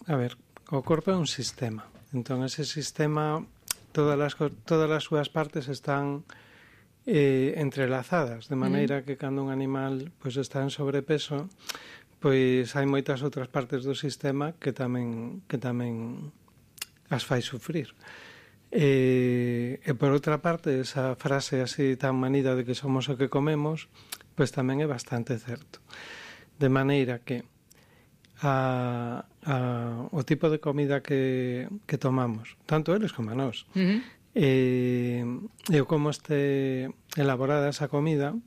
a ver, o corpo é un sistema. Entón, ese sistema, todas as súas partes están entrelazadas, de maneira que cando un animal pois está en sobrepeso, pois hai moitas outras partes do sistema que tamén as fai sufrir. E por outra parte, esa frase así tan manida de que somos o que comemos, pois tamén é bastante certo. De maneira que o tipo de comida que tomamos, tanto eles como a nós, e como este elaborada esa comida,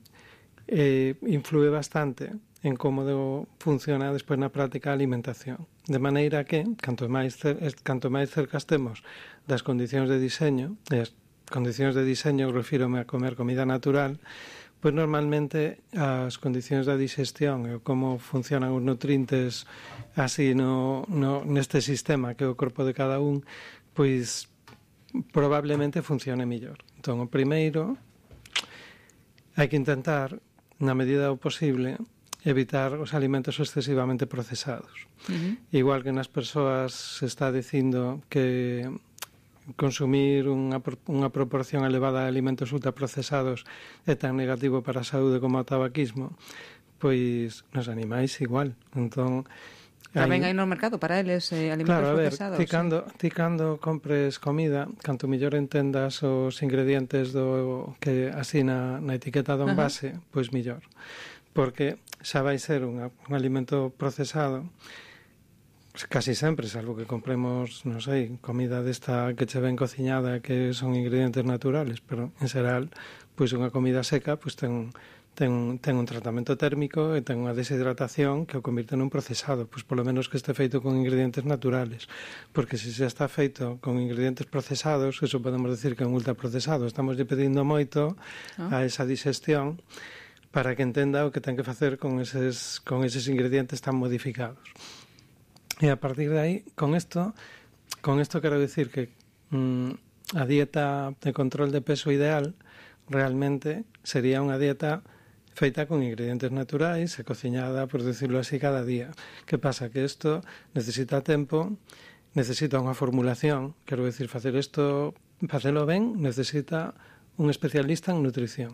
influe bastante en como funciona despois na práctica a alimentación. De maneira que, canto máis cerca estemos das condicións de diseño, e as condicións de diseño refírome a comer comida natural, pois normalmente as condicións da digestión e como funcionan os nutrientes así neste sistema que é o corpo de cada un, pois probablemente funcione mellor. Entón, o primeiro, hai que intentar, na medida do posible, evitar os alimentos excesivamente procesados. Igual que nas persoas se está dicindo que consumir unha proporción elevada de alimentos ultraprocesados é tan negativo para a saúde como o tabaquismo, pois nos animais igual. Entón, tamén hai no mercado para eles alimentos procesados. Claro, ti cando compres comida, canto mellor entendas os ingredientes do que así na etiqueta do envase, pois mellor. Porque xa vai ser un alimento procesado, casi sempre, salvo que compremos, non sei, comida desta que che ven cociñada, que son ingredientes naturales, pero en xeral, pois unha comida seca, pois ten un tratamento térmico e ten unha deshidratación que o convirte nun procesado, pois polo menos que este feito con ingredientes naturales, porque se xa está feito con ingredientes procesados, eso podemos decir que é un ultraprocesado, estamos lle pedindo moito a esa digestión para que entenda o que ten que facer con eses ingredientes tan modificados. E a partir de aí, con isto quero dicir que a dieta de control de peso ideal realmente sería unha dieta feita con ingredientes naturais e cociñada, por decirlo así, cada día. Que pasa? Que isto necesita tempo, necesita unha formulación, quero dicir, facelo ben, necesita un especialista en nutrición.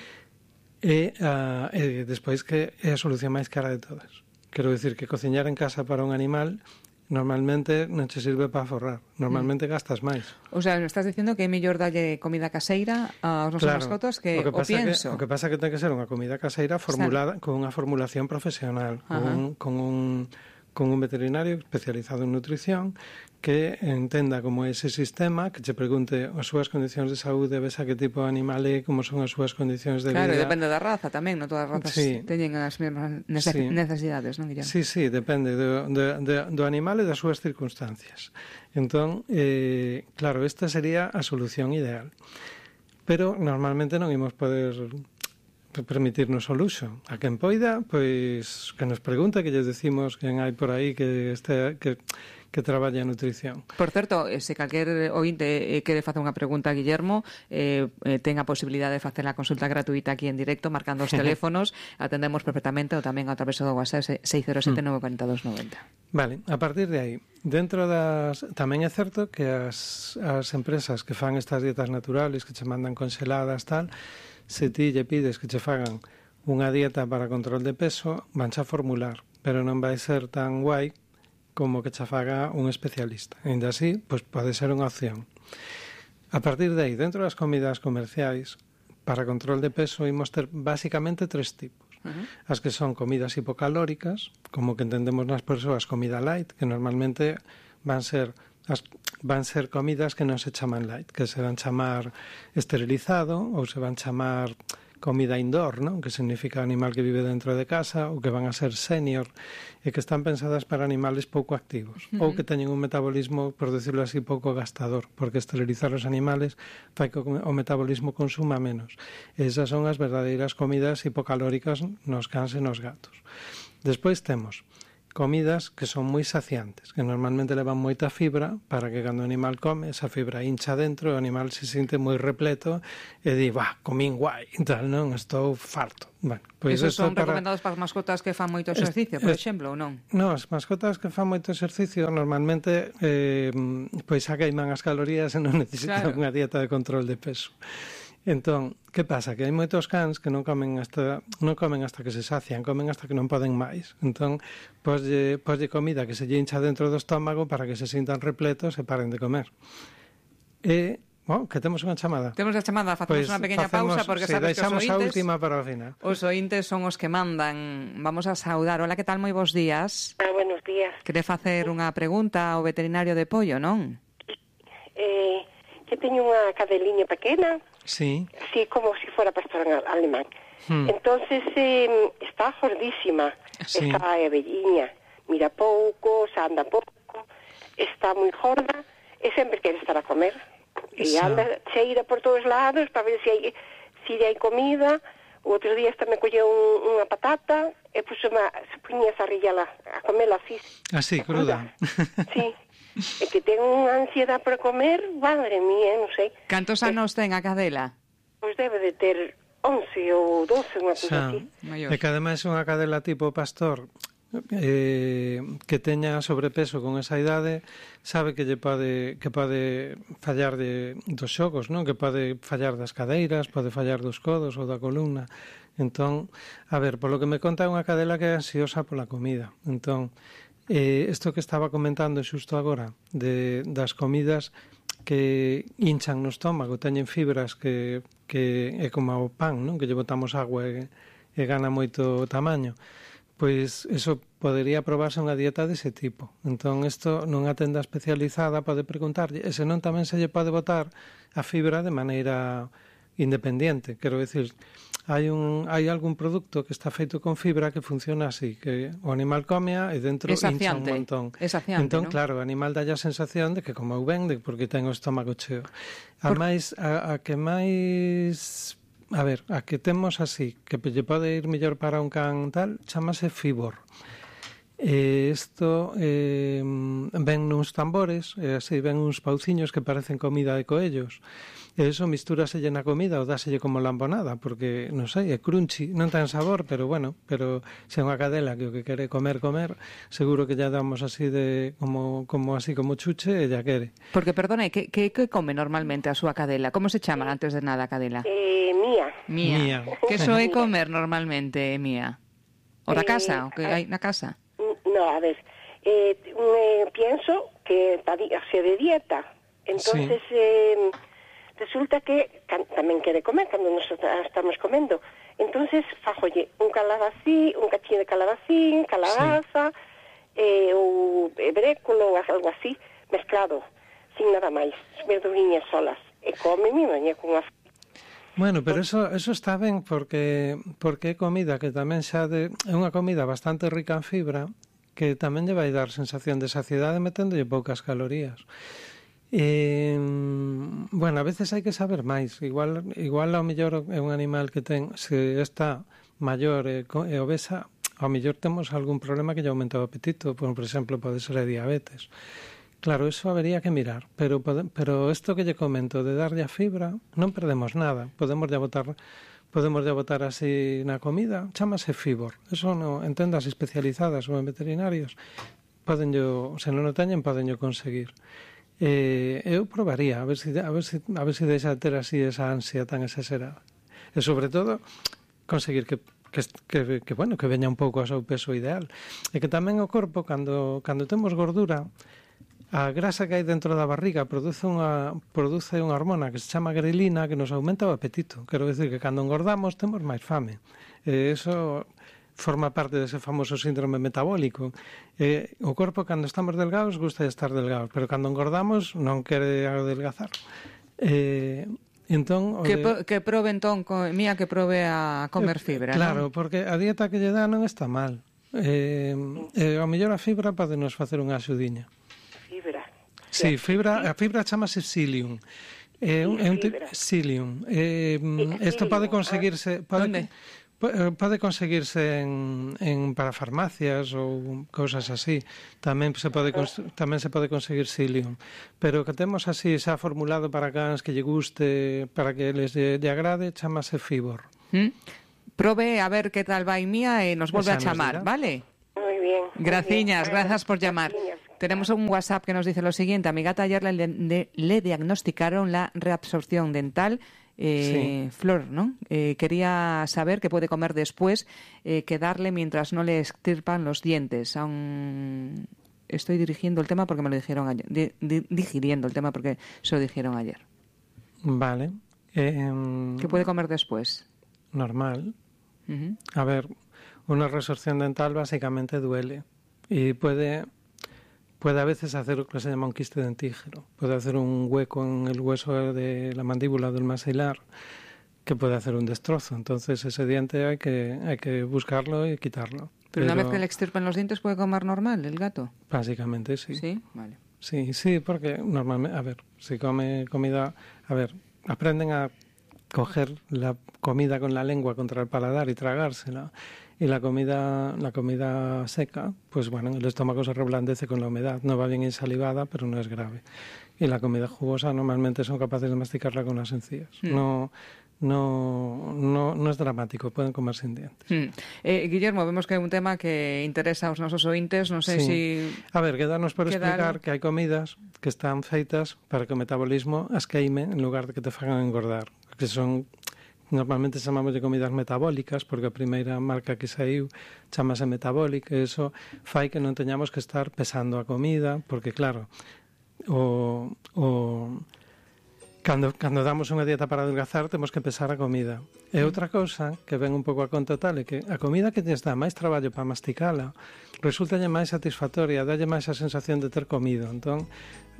E despois que é a solución máis cara de todas. Quero dicir que cociñar en casa para un animal normalmente non che sirve para forrar, normalmente gastas máis. O sea, estás dicindo que é mellor dalle comida caseira aos nosos mascotas que o pienso. O que pasa é que ten que ser unha comida caseira formulada con unha formulación profesional, con un veterinario especializado en nutrición que entenda como é ese sistema, que che pregunte as súas condicións de saúde, ves a que tipo de animal é, como son as súas condicións de vida. Claro, depende da raza tamén, non todas as razas teñen as mesmas necesidades, non, Guillermo? Sí, depende do animal e das súas circunstancias. Entón, claro, esta sería a solución ideal. Pero normalmente non imos poder permitirnos o luxo. A quen poida, pois que nos pregunta, que lles decimos quen hai por aí que traballa en nutrición. Por certo, se calquer ointe quere facer unha pregunta a Guillermo, ten a posibilidade de facer a consulta gratuita aquí en directo, marcando os teléfonos, atendemos perfectamente, ou tamén a través do WhatsApp 607 942 90. Vale, a partir de aí, tamén é certo que as empresas que fan estas dietas naturales, que che mandan congeladas, tal, se ti lle pides que che fagan unha dieta para control de peso, vanche a formular, pero non vai ser tan guai como que che faga un especialista. Ainda así, pois pode ser unha opción. A partir de aí, dentro das comidas comerciais, para control de peso, imos ter basicamente 3 tipos. As que son comidas hipocalóricas, como que entendemos nas persoas comida light, que normalmente van ser comidas que non se chaman light, que se van chamar esterilizado ou se van chamar comida indoor, ¿no? Que significa animal que vive dentro de casa, ou que van a ser senior, e que están pensadas para animales pouco activos, ou que teñen un metabolismo, por decirlo así, pouco gastador, porque esterilizar os animales fai que o metabolismo consuma menos. Esas son as verdadeiras comidas hipocalóricas nos cans e nos gatos. Despois temos comidas que son moi saciantes, que normalmente levan moita fibra para que cando o animal come, esa fibra hincha dentro, o animal se sinte moi repleto e di, comín guai, tal, non? Estou farto. Bueno, pois esos son para... recomendados para as mascotas que fan moito exercicio, por exemplo, ou non? Non, as mascotas que fan moito exercicio normalmente pois queiman as calorías e non necesitan unha dieta de control de peso. Entón, que pasa? Que hai moitos cans que non comen hasta que se sacian, comen hasta que non poden máis. Entón, poslle comida que se lle hincha dentro do estómago para que se sintan repletos e paren de comer. E, que temos unha chamada. Temos a chamada, facemos unha pequena pausa porque sabes que os ointes... a última para o final. Os ointes son os que mandan. Vamos a saudar. Hola, que tal? Moi bons días. Buenos días. Quere facer unha pregunta ao veterinario de pollo, non? Que teño unha cadeliña pequena, sí, así como si fuera pastor alemán. Entonces está gordísima, sí. Está velliña, mira pouco, se anda pouco, está moi gorda e sempre quere estar a comer. E anda cheira por todos lados para ver se hai comida. O outro día hasta me colleu unha patata e se puña a rillala, a comela así. Así, cruda. Sí. E que ten unha ansiedade para comer, madre mía, non sei. Cantos anos ten a cadela? Pois debe de ter 11 ou 12, unha cousa así. E que ademais é unha cadela tipo pastor que teña sobrepeso con esa idade, sabe que pode fallar dos xogos, non? Que pode fallar das cadeiras, pode fallar dos codos ou da columna. Entón, a ver, polo que me conta é unha cadela que é ansiosa pola comida. Entón, isto que estaba comentando xusto agora das comidas que hinchan no estómago, teñen fibras que é como o pan, non? Que lle botamos agua e gana moito tamaño. Pois eso podería probarse unha dieta dese tipo. Entón, isto nunha tenda especializada pode preguntarlle, e senón tamén se lle pode botar a fibra de maneira independiente. Quero dicir, hai algún produto que está feito con fibra que funciona así, que o animal comea e dentro hincha un montón. É saciante, entón, ¿no? claro, o animal dalle a sensación de que comeu ben, porque ten o estómago cheo. A que temos así, que lle pode ir mellor para un can tal, chamase fibor. Isto ven nuns tambores, así ven uns pauciños que parecen comida de coellos. E iso mistúraselle na comida ou dáselle como lambonada, porque, non sei, é crunchy, non ten sabor, pero se é unha cadela que o que quere comer, seguro que lla damos así como chuche e lla quere. Porque, perdone, que come normalmente a súa cadela? Como se chama antes de nada a cadela? Mía. Que soe comer normalmente, Mía? O da casa, o que hai na casa? No, a ver, pienso que se de dieta, entonces resulta que tamén quere comer cando nos estamos comendo. Entonces fajolle un cachín de calabacín, calabaza, ou brécolo, algo así, mezclado, sin nada máis, verduriñas solas. E come mi mañá con unha... Bueno, pero eso está ben porque é comida que tamén é unha comida bastante rica en fibra que tamén lle vai dar sensación de saciedade meténdolle poucas calorías. Bueno, a veces hai que saber máis. Igual ao mellor é un animal que se está maior e obesa, ao mellor temos algún problema que lle aumenta o apetito, por exemplo, pode ser a diabetes. Claro, eso habería que mirar, pero isto que lle comento de darlle a fibra, non perdemos nada. Podemos botar así na comida, chámase fibor. Eso en tendas especializadas ou en veterinarios, se non o teñen, podenlo conseguir. Eu probaría a ver se deixa de ter así esa ansia tan exagerada. E sobre todo conseguir que veña un pouco ao seu peso ideal. E que tamén o corpo, cando temos gordura, a grasa que hai dentro da barriga produce unha hormona que se chama grelina que nos aumenta o apetito. Quero dicir que cando engordamos temos máis fame. E iso forma parte dese famoso síndrome metabólico. O corpo, cando estamos delgados, gusta de estar delgados, pero cando engordamos non quere adelgazar. Entón, que probe entón, Mía, que probe a comer fibra, claro, non? Porque a dieta que lle dá non está mal. Ao mellor a fibra pode nos facer unha axudiña. Fibra? Sí, a fibra chamase psyllium. Psyllium. Isto pode conseguirse... Onde? Pode conseguirse para farmacias ou cousas así. Tamén se pode conseguir psyllium. Pero que temos así xa formulado para cans que lle guste, para que les lle agrade, chamase Fibor. Probe a ver que tal vai Mía e nos volve a chamar, ¿vale? Muy bien. Graciñas, gracias por llamar. Tenemos un WhatsApp que nos dice lo siguiente. A mi gata ayer le diagnosticaron la reabsorción dental. Sí. Flor, ¿no? Quería saber qué puede comer después, qué darle mientras no le extirpan los dientes. Aún estoy dirigiendo el tema porque me lo dijeron ayer. Digiriendo el tema porque se lo dijeron ayer. Vale. ¿Qué puede comer después? Normal. A ver, una resorción dental básicamente duele y puede a veces hacer lo que se llama un quiste dentígero. Puede hacer un hueco en el hueso de la mandíbula del maxilar que puede hacer un destrozo. Entonces ese diente hay que buscarlo y quitarlo. Pero una vez que le extirpen los dientes, ¿puede comer normal el gato? Básicamente sí. ¿Sí? Vale. Sí, porque normalmente, a ver, si come comida, aprenden a coger la comida con la lengua contra el paladar y tragársela. Y la comida seca, pues bueno, el estómago se reblandece con la humedad. No va bien insalivada, pero no es grave. Y la comida jugosa normalmente son capaces de masticarla con las encías. No es dramático, pueden comer sin dientes. Guillermo, vemos que é un tema que interesa aos nosos ointes, non sei si... A ver, quedarnos por explicar que hai comidas que están feitas para que o metabolismo as queime en lugar de que te fagan engordar, que son... Normalmente chamamos de comidas metabólicas porque a primeira marca que saiu chamase Metabolic e iso fai que non teñamos que estar pesando a comida porque claro, cando damos unha dieta para adelgazar temos que pesar a comida. E outra cousa que ven un pouco a conta tal é que a comida que lles dá máis traballo para masticala resultalle máis satisfactoria, dalle máis a sensación de ter comido. Entón,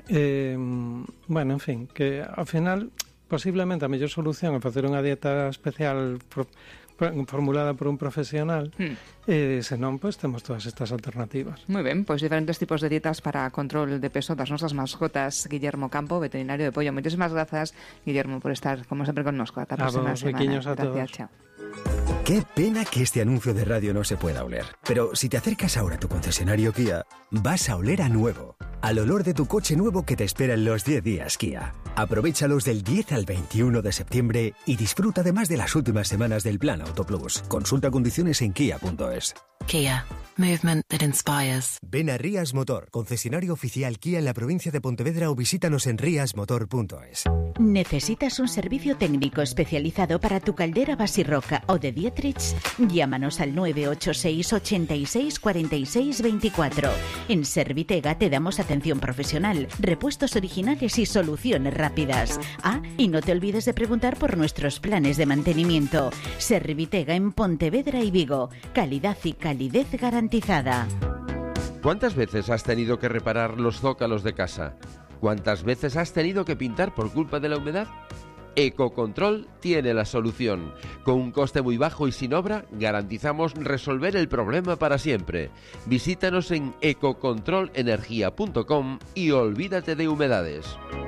bueno, en fin, que ao final posiblemente a mellor solución é facer unha dieta especial formulada por un profesional senón, pois temos todas estas alternativas. Moi ben, pois diferentes tipos de dietas para control de peso das nosas mascotas. Guillermo Campo, veterinario de pollo. Moitísimas grazas, Guillermo, por estar como sempre connosco. Ata a próxima semana. Gracias, chao. Qué pena que este anuncio de radio no se pueda oler. Pero si te acercas ahora a tu concesionario Kia, vas a oler a nuevo. Al olor de tu coche nuevo que te espera en los 10 días Kia. Aprovéchalos del 10 al 21 de septiembre y disfruta además de las últimas semanas del Plan Auto Plus. Consulta condiciones en kia.es. Kia. Movement that inspires. Ven a Rías Motor, concesionario oficial Kia en la provincia de Pontevedra o visítanos en riasmotor.es. ¿Necesitas un servicio técnico especializado para tu caldera Basirroca o de Dietrich? Llámanos al 986 86 46 24. En Servitega te damos atención profesional, repuestos originales y soluciones rápidas. Y no te olvides de preguntar por nuestros planes de mantenimiento. Servitega en Pontevedra y Vigo. Calidad y calidez garantizada. ¿Cuántas veces has tenido que reparar los zócalos de casa? ¿Cuántas veces has tenido que pintar por culpa de la humedad? Ecocontrol tiene la solución. Con un coste muy bajo y sin obra, garantizamos resolver el problema para siempre. Visítanos en ecocontrolenergia.com y olvídate de humedades.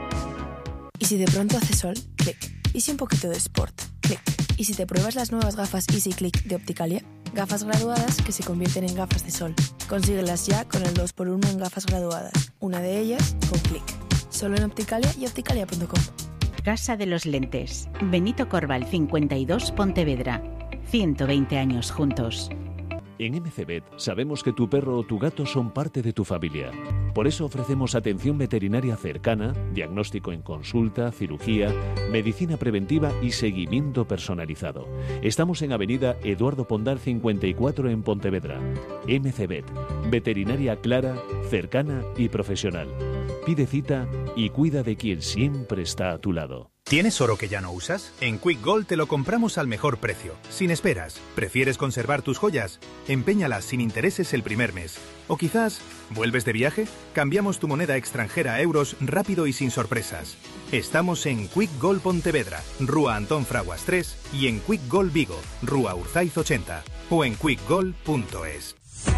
¿Y si de pronto hace sol? Clic. ¿Y si un poquito de sport? Clic. ¿Y si te pruebas las nuevas gafas Easy Click de Opticalia? Gafas graduadas que se convierten en gafas de sol. Consíguelas ya con el 2x1 en gafas graduadas. Una de ellas con Clic. Solo en Opticalia y opticalia.com. Casa de los Lentes. Benito Corval 52, Pontevedra. 120 años juntos. En MCVet sabemos que tu perro o tu gato son parte de tu familia. Por eso ofrecemos atención veterinaria cercana, diagnóstico en consulta, cirugía, medicina preventiva y seguimiento personalizado. Estamos en Avenida Eduardo Pondal 54 en Pontevedra. MCVet, veterinaria clara, cercana y profesional. Pide cita y cuida de quien siempre está a tu lado. ¿Tienes oro que ya no usas? En Quick Gold te lo compramos al mejor precio, sin esperas. ¿Prefieres conservar tus joyas? Empeñalas sin intereses el primer mes. O quizás, ¿vuelves de viaje? Cambiamos tu moneda extranjera a euros rápido y sin sorpresas. Estamos en Quick Gold Pontevedra, Rúa Antón Fraguas 3 y en Quick Gold Vigo, Rúa Urzaiz 80 o en quickgold.es.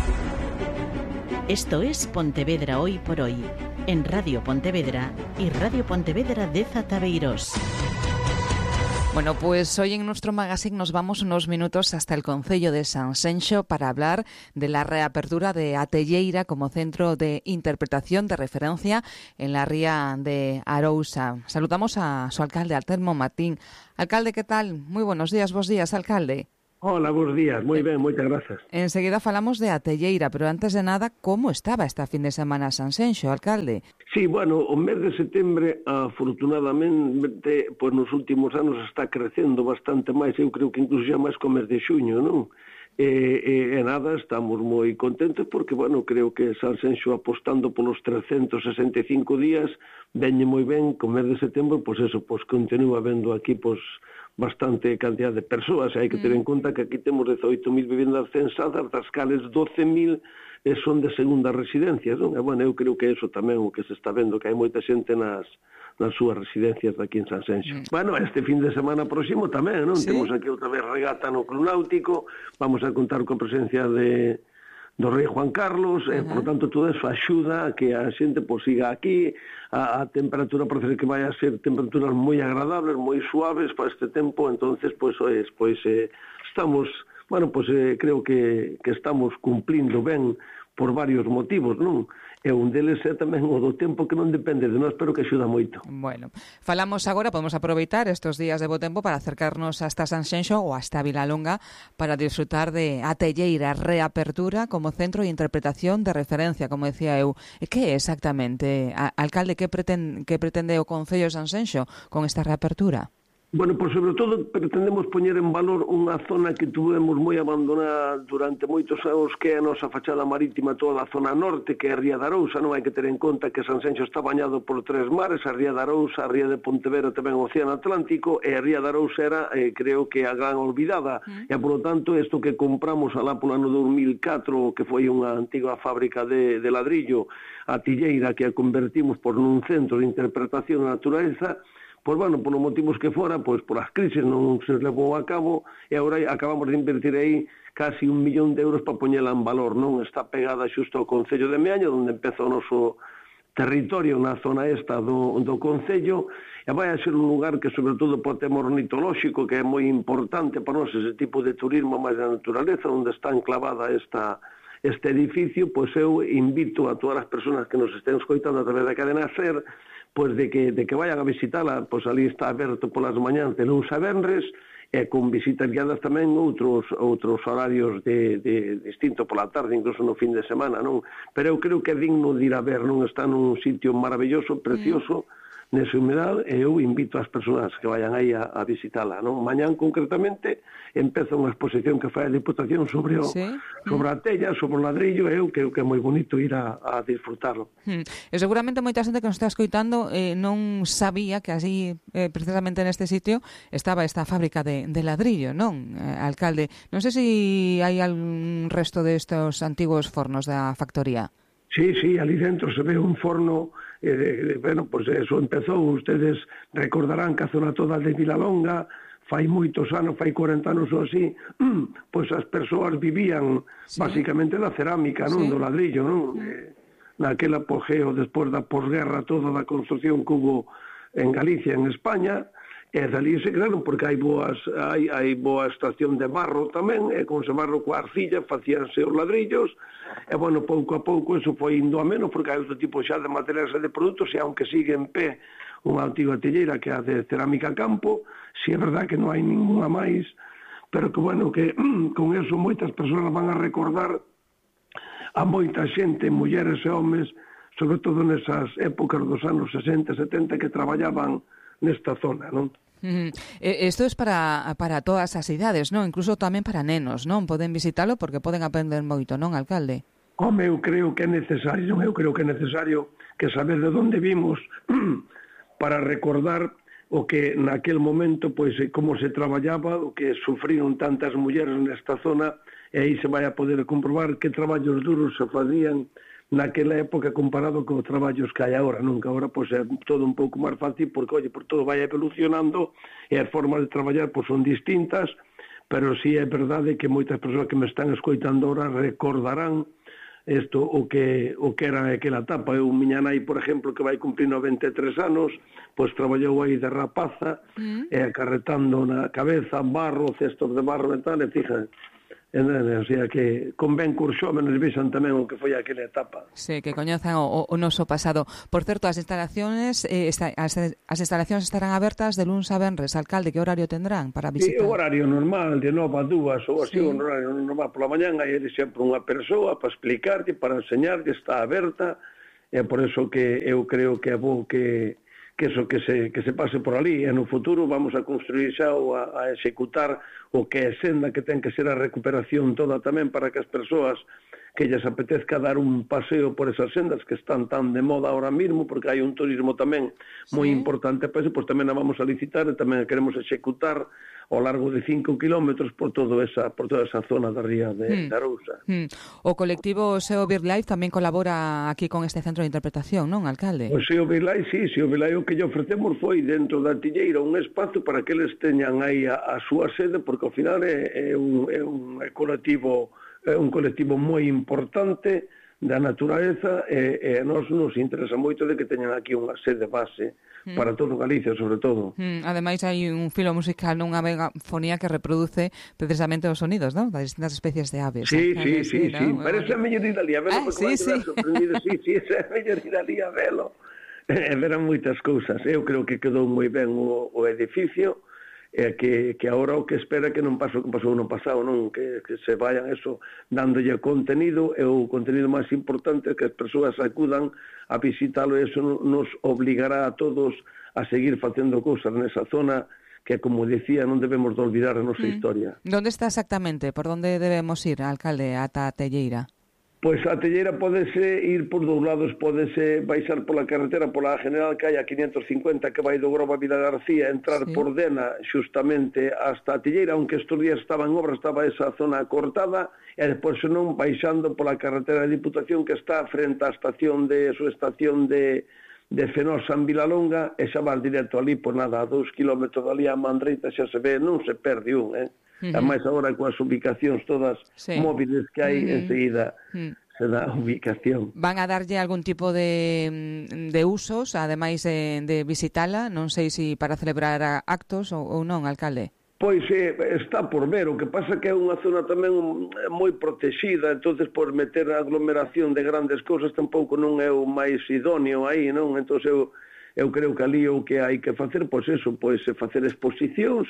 Esto es Pontevedra Hoy por Hoy, en Radio Pontevedra y Radio Pontevedra de Zatabeirós. Bueno, pues hoy en nuestro magazine nos vamos unos minutos hasta el concello de Sanxenxo para hablar de la reapertura de Atelleira como centro de interpretación de referencia en la ría de Arousa. Saludamos a su alcalde, Antelmo Martín. Alcalde, ¿qué tal? Muy buenos días, alcalde. Hola, buenos días. Moi ben, moitas grazas. Enseguida falamos de Atelleira, pero antes de nada, ¿cómo estaba esta fin de semana Sanxenxo, alcalde? Sí, bueno, o mes de setembro, afortunadamente, pois nos últimos anos está crecendo bastante máis, eu creo que incluso xa máis co mes de xuño, non? E nada, estamos moi contentos porque, bueno, creo que Sanxenxo apostando polos 365 días, veñe moi ben, co mes de setembro, pois eso, pois continúa vendo aquí, pois, bastante cantidad de persoas. Hai que ter en conta que aquí temos 18.000 vivendas censadas, das cales 12.000 son de segunda residencias, non? E, bueno, eu creo que eso tamén o que se está vendo, que hai moita xente nas súas residencias aquí en Sanxenxo. Bueno, este fin de semana próximo tamén, non? ¿Sí? Temos aquí outra vez regata no Club Náutico, vamos a contar coa presencia do rei Juan Carlos, por lo tanto todo eso axuda a que a xente pois siga aquí, a temperatura parece que vai a ser temperaturas moi agradables, moi suaves para este tempo, entonces pois estamos, bueno, pois creo que estamos cumplindo ben por varios motivos, non? E un deles é tamén o do tempo que non depende de nós, pero que axuda moito. Bueno, falamos agora, podemos aproveitar estes días de bo tempo para acercarnos hasta Sanxenxo ou hasta Vilalonga para disfrutar de Atelleira, reapertura como centro de interpretación de referencia, como decía eu. E que é exactamente, alcalde, que pretende o Concello de Sanxenxo con esta reapertura? Bueno, pois sobre todo pretendemos poñer en valor unha zona que tuvemos moi abandonada durante moitos anos, que é a nosa fachada marítima, toda a zona norte, que é a Ría de Arousa. Non hai que ter en conta que Sanxenxo está bañado por 3 mares, a Ría de Arousa, a Ría de Pontevedra, tamén o Océano Atlántico, e a Ría de Arousa era, creo que, a gran olvidada. E, por lo tanto, isto que compramos alá polo ano 2004, que foi unha antiga fábrica de ladrillo, a Atelleira, que a convertimos por nun centro de interpretación da naturaleza, pois, bueno, por os motivos que fora, pois, por as crises non se levou a cabo, e agora acabamos de invertir aí casi 1 millón de euros para poñela en valor, non? Está pegada xusto ao Concello de Meaño, onde empeza o noso territorio na zona esta do Concello, e vai a ser un lugar que, sobre todo, por tema ornitolóxico, que é moi importante para nós, ese tipo de turismo máis da naturaleza, onde está enclavada este edificio, pois eu invito a todas as persoas que nos estén escoitando a través da cadena SER, pois de que vayan a visitala, pois ali está aberto polas mañáns de luns a venres, e con visitas guiadas tamén outros horarios de distinto pola tarde, incluso no fin de semana, non? Pero eu creo que é digno de ir a ver, non? Está nun sitio maravilloso, precioso, nesa humedade, e eu invito as persoas que vayan aí a visitala, non? Mañán, concretamente, empeza unha exposición que fai a Diputación sobre a tella, sobre o ladrillo, e eu creo que é moi bonito ir a disfrutarlo. E seguramente moita xente que nos está escoitando non sabía que así, precisamente neste sitio, estaba esta fábrica de ladrillo, non, alcalde? Non sei se hai algún resto destos antigos fornos da factoría. Sí, ali dentro se ve un forno, bueno, pois eso empezou, ustedes recordarán que a zona toda de Vilalonga, fai moitos anos, fai 40 anos ou así, pois as persoas vivían basicamente da cerámica, non? Do ladrillo, non? Naquel apogeo, despois da posguerra toda da construcción que hubo en Galicia, en España, e dali se crearon, porque hai boa estación de barro tamén, e con ese barro coa arcilla facíanse os ladrillos, e, bueno, pouco a pouco eso foi indo a menos, porque hai outro tipo xa de materiais e de produtos, e aunque sigue en pé unha antiga atelleira que é a de cerámica campo, si é verdad que non hai ninguna máis, pero que, bueno, que con eso moitas persoas van a recordar a moita xente, mulleres e homes, sobre todo nesas épocas dos anos 60 e 70 que traballaban nesta zona, non? Isto é para todas as idades, non? Incluso tamén para nenos, non? Poden visitalo porque poden aprender moito, non, alcalde? Home, eu creo que é necesario que saber de onde vimos para recordar o que naquel momento, pois, como se traballaba, o que sufriron tantas mulleres nesta zona, e aí se vai a poder comprobar que traballos duros se facían naquela época comparado con os traballos que hai agora, non? Que agora pois, é todo un pouco máis fácil porque, por todo vai evolucionando e as formas de traballar pois, son distintas, pero sí é verdade que moitas persoas que me están escoitando agora recordarán o que era aquela etapa. Eu, miña nai, por exemplo, que vai cumprir 93 anos, pois traballou aí de rapaza, acarretando na cabeza barro, cestos de barro e tal, e fíjate, o sea que convén que os xóvenes vexan tamén o que foi aquela etapa. Sí, que coñezan o noso pasado. Por certo, as instalacións estarán abertas de luns a venres. Alcalde, que horario tendrán para visitar? Sí, o horario normal, de 9 a 2 ou así, o horario normal pola mañán, hai sempre unha persoa para explicarte, para enseñar que está aberta, e por eso que eu creo que é bo que se pase por ali, e no futuro vamos a construir xa ou a executar o que é senda, que ten que ser a recuperación toda tamén para que as persoas que lles apetezca dar un paseo por esas sendas que están tan de moda ahora mismo, porque hai un turismo tamén moi importante, pois tamén a vamos a licitar e tamén a queremos executar ao largo de 5 kilómetros por toda esa zona da ría de Arousa. O colectivo SEO BirdLife tamén colabora aquí con este centro de interpretación, non, alcalde? O SEO BirdLife, sí, SEO BirdLife o que lle ofrecemos foi dentro da Tilleira un espazo para que eles teñan aí a súa sede, porque ao final é un colectivo moi importante da naturaleza e a nos interesa moito de que teñan aquí unha sede base para todo Galicia, sobre todo. Ademais, hai un filo musical nunha megafonía que reproduce precisamente os sonidos, ¿no?, das distintas especies de aves. Sí. Pero esa é a mellor ir ali a velo, porque vai quedar sorprendido. Sí, esa é a mellor ir ali a velo. Verán moitas cousas. Eu creo que quedou moi ben o edificio, que agora o que espera que non pase o que pasou no pasado, non, que se vayan eso dándolle contenido, e o contenido máis importante é que as persoas acudan a visitalo, e eso nos obligará a todos a seguir facendo cousas nesa zona que, como decía, non debemos de olvidar a nosa historia. Onde está exactamente? Por onde debemos ir, alcalde, ata a Telleira? Pois a Telleira pódese ir por dous lados, pódese baixar pola carretera, pola general que hai a 550 que vai do Groba a Vila García, entrar por Dena xustamente hasta a Telleira, aunque estes días estaba en obra, estaba esa zona cortada, e despois senón baixando pola carretera de Diputación que está frente á estación de Fenosa en Vilalonga, e xa vas directo ali, por nada, a 2 kilómetros dali a Mandreita xa se ve, non se perde un, Ademais, agora coas ubicacións todas móviles que hai, enseguida se dá a ubicación. Van a darlle algún tipo de usos, ademais de visitala? Non sei se para celebrar actos ou non, alcalde? Pois está por ver, o que pasa que é unha zona tamén moi protexida, entonces por meter a aglomeración de grandes cousas tampouco non é o máis idóneo aí, non? Entón eu creo que ali o que hai que facer, pois eso, pois facer exposicións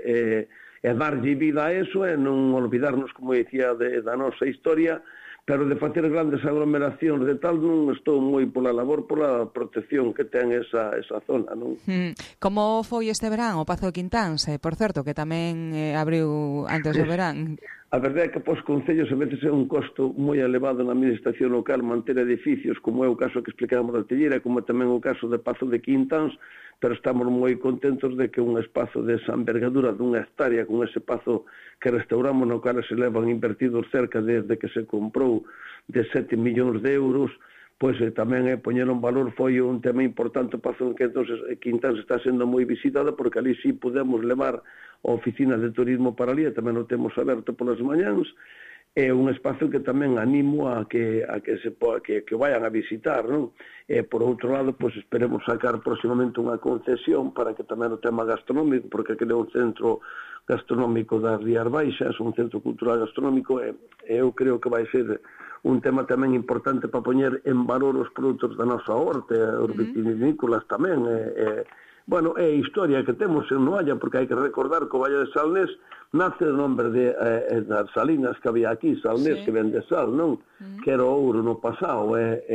e darlle vida a eso e non olvidarnos, como dicía, da nosa historia, pero de facer grandes aglomeracións de tal non estou moi pola labor, pola protección que ten esa zona, non? Como foi este verán o Pazo de Quintáns, por certo, que tamén abriu antes do verán? A verdade é que para os concellos a veces é un costo moi elevado na administración local manter edificios, como é o caso que explicábamos da Telleira, como tamén o caso de Pazo de Quintáns, pero estamos moi contentos de que un espazo desa envergadura dunha hectárea, con ese pazo que restauramos, no cual se levan invertidos cerca desde que se comprou de 7 millóns de euros, pois tamén poñer en valor foi un tema importante, o pazo que entonces Quintáns está sendo moi visitada, porque ali sí podemos levar oficinas de turismo para ali, e tamén o temos aberto polas mañáns, é un espazo que tamén animo a que vayan a visitar, non? E por outro lado, pois esperemos sacar próximamente unha concesión para que tamén o tema gastronómico, porque aquele é un centro gastronómico das Rías Baixas, un centro cultural gastronómico, e eu creo que vai ser un tema tamén importante para poñer en valor os produtos da nosa horta, os vitivinícolas tamén, bueno, é a historia que temos en Noalla, porque hai que recordar que o Valle de Salnés nace o nombre das salinas que había aquí, Salnés, que vende sal, non? Que era o ouro no pasado,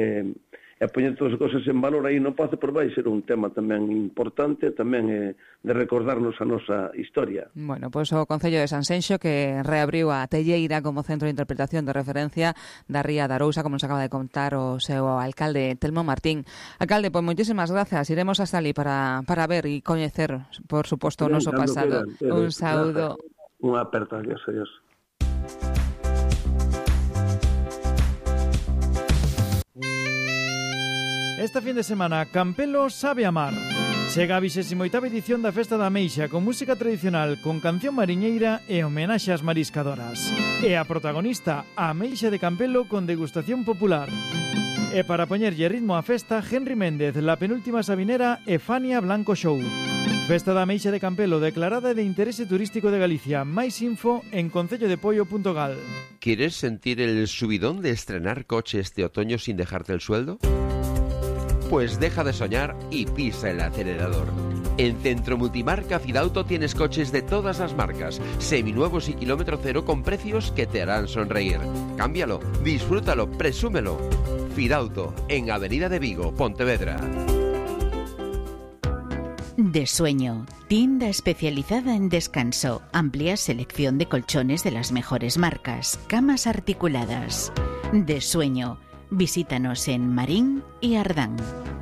e poñer todas as cosas en valor aí no Pazo, por vai ser un tema tamén importante, tamén de recordarnos a nosa historia. Bueno, pois o Concello de Sanxenxo que reabriu a Telleira como centro de interpretación de referencia da Ría de Arousa, como nos acaba de contar o seu alcalde Telmo Martín. Alcalde, pois moitísimas grazas, iremos hasta ali para ver e coñecer, por suposto, o noso pasado. Un saúdo. Unha aperta, adiós. Este fin de semana, Campelo sabe amar. Chega a 28ª edición da Festa da Ameixa con música tradicional, con canción mariñeira e homenaxe ás mariscadoras. E a protagonista, a Ameixa de Campelo con degustación popular. E para poñerlle ritmo á festa, Henry Méndez, La Penúltima Sabinera e Fania Blanco Show. Festa da Ameixa de Campelo declarada de interese turístico de Galicia. Máis info en concellodepoio.gal. ¿Quieres sentir el subidón de estrenar coche este otoño sin dejarte el sueldo? Pues deja de soñar y pisa el acelerador. En Centro Multimarca Fidauto tienes coches de todas las marcas, seminuevos y kilómetro cero con precios que te harán sonreír. Cámbialo, disfrútalo, presúmelo. Fidauto, en Avenida de Vigo, Pontevedra. De Sueño, tienda especializada en descanso, amplia selección de colchones de las mejores marcas, camas articuladas. De Sueño, visítanos en Marín y Ardán.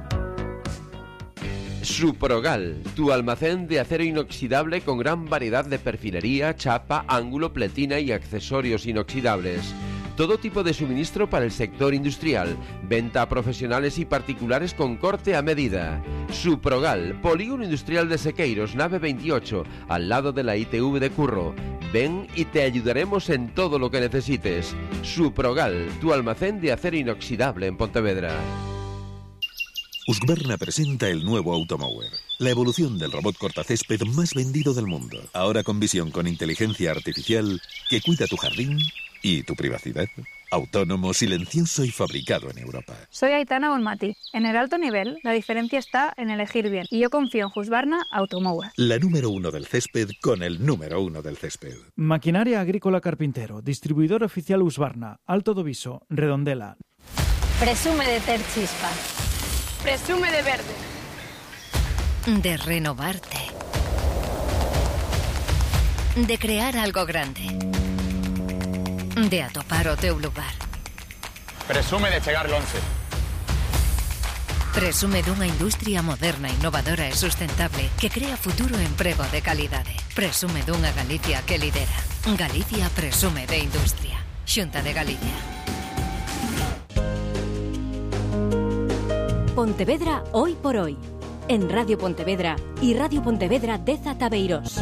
Suprogal, tu almacén de acero inoxidable con gran variedad de perfilería, chapa, ángulo, pletina y accesorios inoxidables. Todo tipo de suministro para el sector industrial, venta a profesionales y particulares con corte a medida. Suprogal, Polígono Industrial de Sequeiros, nave 28, al lado de la ITV de Curro. Ven y te ayudaremos en todo lo que necesites. Suprogal, tu almacén de acero inoxidable en Pontevedra. Husqvarna presenta el nuevo Automower, la evolución del robot cortacésped más vendido del mundo. Ahora con visión con inteligencia artificial que cuida tu jardín y tu privacidad. Autónomo, silencioso y fabricado en Europa. Soy Aitana Bonmati. En el alto nivel, la diferencia está en elegir bien. Y yo confío en Husqvarna Automower. La número 1 del césped con el número 1 del césped. Maquinaria Agrícola Carpintero. Distribuidor oficial Husqvarna. Alto do Viso. Redondela. Presume de ter chispa. Presume de verde. De renovarte. De crear algo grande. De atopar o teu lugar. Presume de chegar longe. Presume dunha industria moderna, innovadora e sustentable que crea futuro e emprego de calidade. Presume dunha Galicia que lidera. Galicia presume de industria. Xunta de Galicia. Pontevedra hoy por hoy. En Radio Pontevedra y Radio Pontevedra de Zataveiros.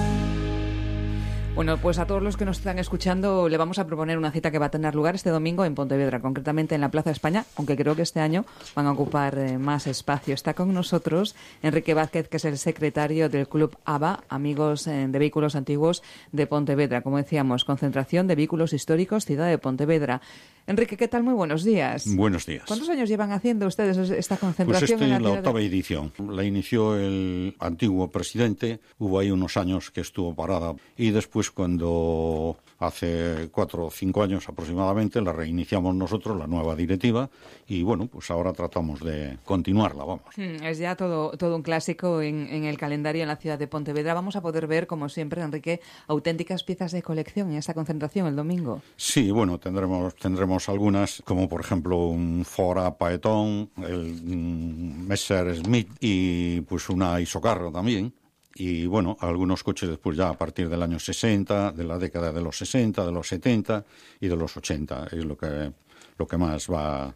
Bueno, pues a todos los que nos están escuchando le vamos a proponer una cita que va a tener lugar este domingo en Pontevedra, concretamente en la Plaza de España, aunque creo que este año van a ocupar más espacio. Está con nosotros Enrique Vázquez, que es el secretario del Club AVA, Amigos de Vehículos Antiguos de Pontevedra. Como decíamos, concentración de vehículos históricos, ciudad de Pontevedra. Enrique, ¿qué tal? Muy buenos días. Buenos días. ¿Cuántos años llevan haciendo ustedes esta concentración? Pues la octava edición. La inició el antiguo presidente, hubo ahí unos años que estuvo parada y después cuando hace 4 o 5 años aproximadamente la reiniciamos nosotros, la nueva directiva, y bueno, pues ahora tratamos de continuarla, vamos. Es ya todo un clásico en el calendario en la ciudad de Pontevedra. Vamos a poder ver, como siempre, Enrique, auténticas piezas de colección en esta concentración el domingo. Sí, bueno, tendremos algunas, como por ejemplo un Ford Paetón, el Messerschmitt y pues una Isocarro también. Y bueno, algunos coches después ya a partir del año 60, de la década de los 60, de los 70 y de los 80, es lo que más va.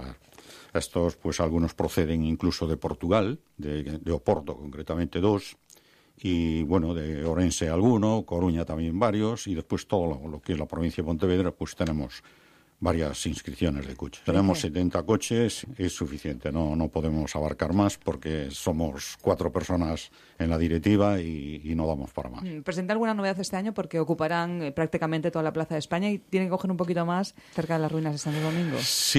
Estos pues algunos proceden incluso de Portugal, de Oporto concretamente 2, y bueno, de Orense alguno, Coruña también varios, y después todo lo que es la provincia de Pontevedra, pues tenemos varias inscripciones de coches. Tenemos 70 coches, es suficiente, no podemos abarcar más porque somos 4 personas en la directiva y no damos para más. ¿Presenta alguna novedad este año? Porque ocuparán prácticamente toda la Plaza de España y tienen que coger un poquito más cerca de las ruinas de Santo Domingo.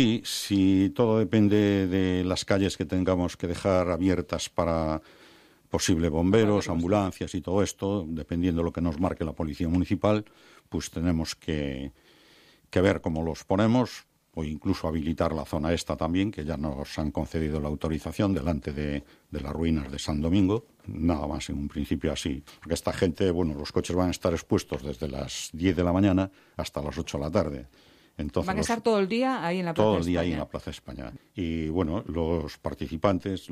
Sí, todo depende de las calles que tengamos que dejar abiertas para posible bomberos, ambulancias y todo esto, dependiendo de lo que nos marque la Policía Municipal, pues tenemos que ver cómo los ponemos, o incluso habilitar la zona esta también, que ya nos han concedido la autorización delante de las ruinas de San Domingo. Nada más en un principio así, porque esta gente, bueno, los coches van a estar expuestos desde las 10 de la mañana hasta las 8 de la tarde. Entonces, van a estar todo el día ahí en la Plaza de España. Todo el día ahí en la Plaza de España. Y bueno, los participantes,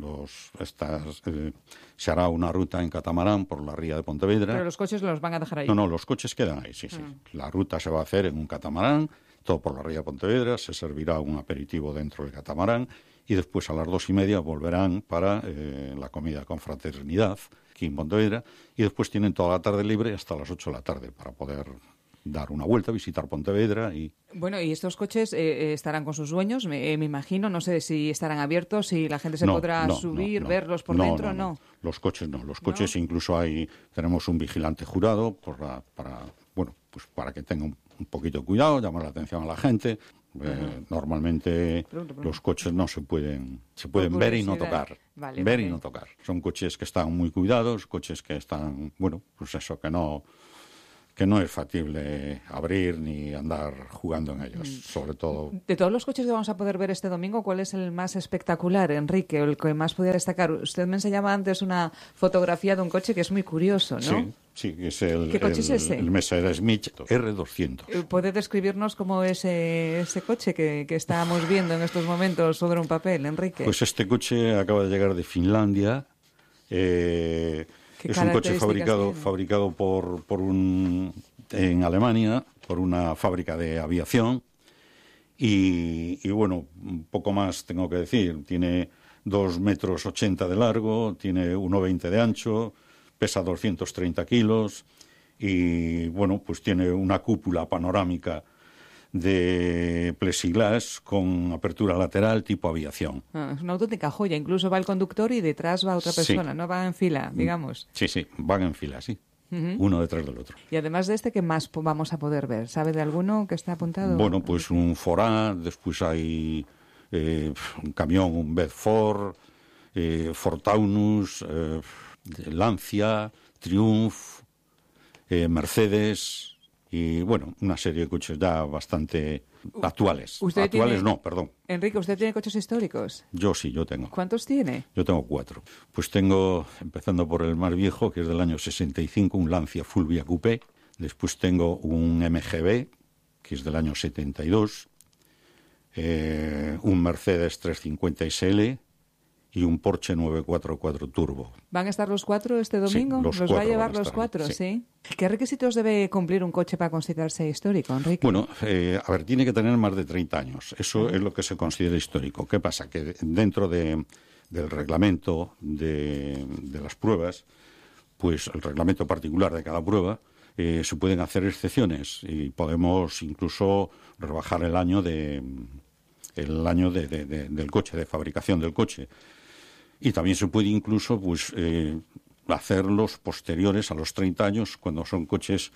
se hará una ruta en catamarán por la ría de Pontevedra. Pero los coches los van a dejar ahí. No, los coches quedan ahí, sí. La ruta se va a hacer en un catamarán todo por la ría de Pontevedra, se servirá un aperitivo dentro del catamarán y después a las 2:30 volverán para la comida con fraternidad aquí en Pontevedra y después tienen toda la tarde libre hasta las 8 de la tarde para poder dar una vuelta, visitar Pontevedra y... Bueno, y estos coches estarán con sus dueños, me imagino, no sé si estarán abiertos, si la gente se podrá subir, verlos por dentro, no. Los coches no, los coches incluso tenemos un vigilante jurado para que tenga un poquito de cuidado, llamar la atención a la gente. Normalmente los coches no se pueden ver y no tocar. Y no tocar. Son coches que están muy cuidados, coches que están, que no es factible abrir ni andar jugando en ellos, sobre todo. De todos los coches que vamos a poder ver este domingo, ¿cuál es el más espectacular, Enrique, o el que más podría destacar? Usted me enseñaba antes una fotografía de un coche que es muy curioso, ¿no? Sí, es ¿Qué coche es ese? El Messerschmitt R200. ¿Puede describirnos cómo es ese coche que estamos viendo en estos momentos sobre un papel, Enrique? Pues este coche acaba de llegar de Finlandia. Es un coche fabricado en Alemania por una fábrica de aviación y bueno, un poco más tengo que decir. Tiene 2,80 metros de largo, tiene 1,20 de ancho, pesa 230 kilos y bueno, pues tiene una cúpula panorámica de plexiglas con apertura lateral tipo aviación. Es una auténtica joya. Incluso va el conductor y detrás va otra persona, ¿no? Va en fila, digamos. Sí, van en fila, sí. Uno detrás del otro. Y además de ¿qué más vamos a poder ver? ¿Sabe de alguno que está apuntado? Bueno, pues un Forá, después hay un camión, un Bedford, Ford Taunus, Lancia, Triumph, Mercedes... Y, bueno, una serie de coches ya bastante actuales. Enrique, ¿usted tiene coches históricos? Yo tengo. ¿Cuántos tiene? Yo tengo 4. Pues tengo, empezando por el más viejo, que es del año 65, un Lancia Fulvia Coupé. Después tengo un MGB, que es del año 72. Un Mercedes 350 SL y un Porsche 944 Turbo. ¿Van a estar los 4 este domingo? Sí, ¿Los va a llevar los 4? Sí. ¿Qué requisitos debe cumplir un coche para considerarse histórico, Enrique? Bueno, tiene que tener más de 30 años. Eso es lo que se considera histórico. ¿Qué pasa? Que dentro del reglamento de las pruebas, pues el reglamento particular de cada prueba, se pueden hacer excepciones y podemos incluso rebajar el año del coche, de fabricación del coche. Y también se puede incluso hacerlos posteriores a los 30 años cuando son coches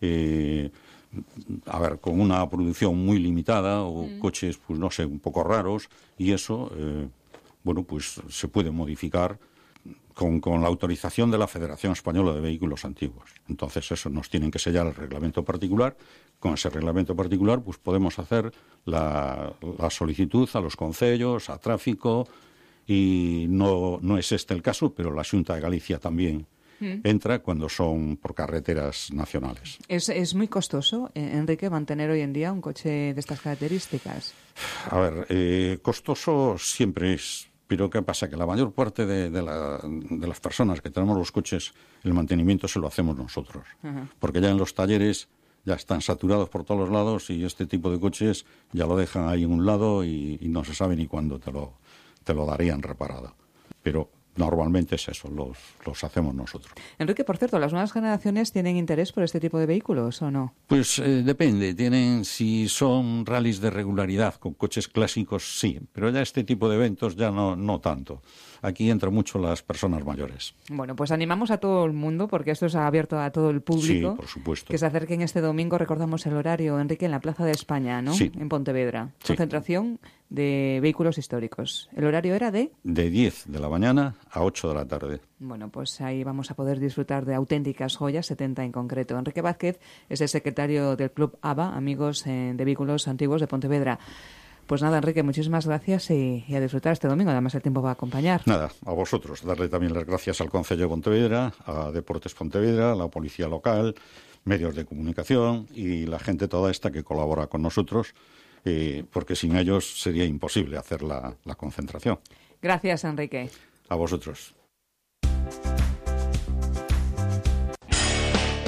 con una producción muy limitada o coches, un poco raros y eso, se puede modificar con la autorización de la Federación Española de Vehículos Antiguos. Entonces eso nos tienen que sellar el reglamento particular. Con ese reglamento particular podemos hacer la solicitud a los concellos, a tráfico. Y no es este el caso, pero la Xunta de Galicia también entra cuando son por carreteras nacionales. ¿Es muy costoso, Enrique, mantener hoy en día un coche de estas características? A ver, costoso siempre es, pero ¿qué pasa? Que la mayor parte de las personas que tenemos los coches, el mantenimiento se lo hacemos nosotros. Porque ya en los talleres ya están saturados por todos los lados y este tipo de coches ya lo dejan ahí en un lado y no se sabe ni cuándo te lo darían reparado. Pero normalmente es eso, los hacemos nosotros. Enrique, por cierto, ¿las nuevas generaciones tienen interés por este tipo de vehículos o no? Pues depende. Si son rallies de regularidad con coches clásicos, sí. Pero ya este tipo de eventos ya no tanto. Aquí entran mucho las personas mayores. Bueno, pues animamos a todo el mundo, porque esto es abierto a todo el público. Sí, por supuesto. Que se acerquen este domingo, recordamos el horario, Enrique, en la Plaza de España, ¿no? Sí. En Pontevedra. Sí. Concentración de vehículos históricos. ¿El horario era de? De 10 de la mañana a 8 de la tarde. Bueno, pues ahí vamos a poder disfrutar de auténticas joyas, 70 en concreto. Enrique Vázquez es el secretario del Club AVA, Amigos de Vehículos Antiguos de Pontevedra. Pues nada, Enrique, muchísimas gracias y a disfrutar este domingo. Además, el tiempo va a acompañar. Nada, a vosotros. Darle también las gracias al Concello de Pontevedra, a Deportes Pontevedra, a la Policía Local, medios de comunicación y la gente toda esta que colabora con nosotros, porque sin ellos sería imposible hacer la concentración. Gracias, Enrique. A vosotros.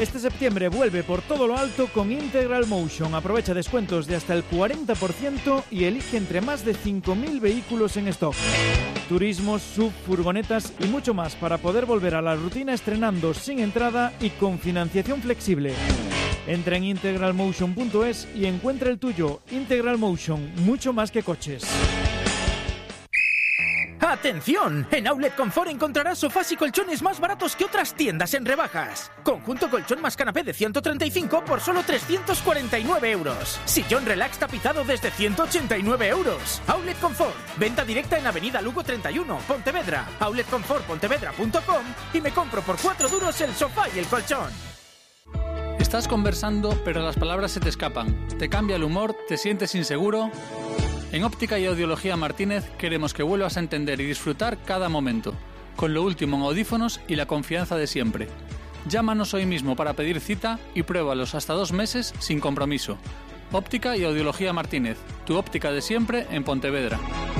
Este septiembre vuelve por todo lo alto con Integral Motion. Aprovecha descuentos de hasta el 40% y elige entre más de 5.000 vehículos en stock. Turismos, sub, furgonetas y mucho más para poder volver a la rutina estrenando sin entrada y con financiación flexible. Entra en integralmotion.es y encuentra el tuyo. Integral Motion, mucho más que coches. ¡Atención! En Outlet Confort encontrarás sofás y colchones más baratos que otras tiendas en rebajas. Conjunto colchón más canapé de 135 por solo 349 euros. Sillón relax tapizado desde 189 euros. Outlet Confort. Venta directa en Avenida Lugo 31, Pontevedra. outletconfortpontevedra.com y me compro por 4 duros el sofá y el colchón. Estás conversando, pero las palabras se te escapan. Te cambia el humor, te sientes inseguro. En Óptica y Audiología Martínez queremos que vuelvas a entender y disfrutar cada momento, con lo último en audífonos y la confianza de siempre. Llámanos hoy mismo para pedir cita y pruébalos hasta 2 meses sin compromiso. Óptica y Audiología Martínez, tu óptica de siempre en Pontevedra.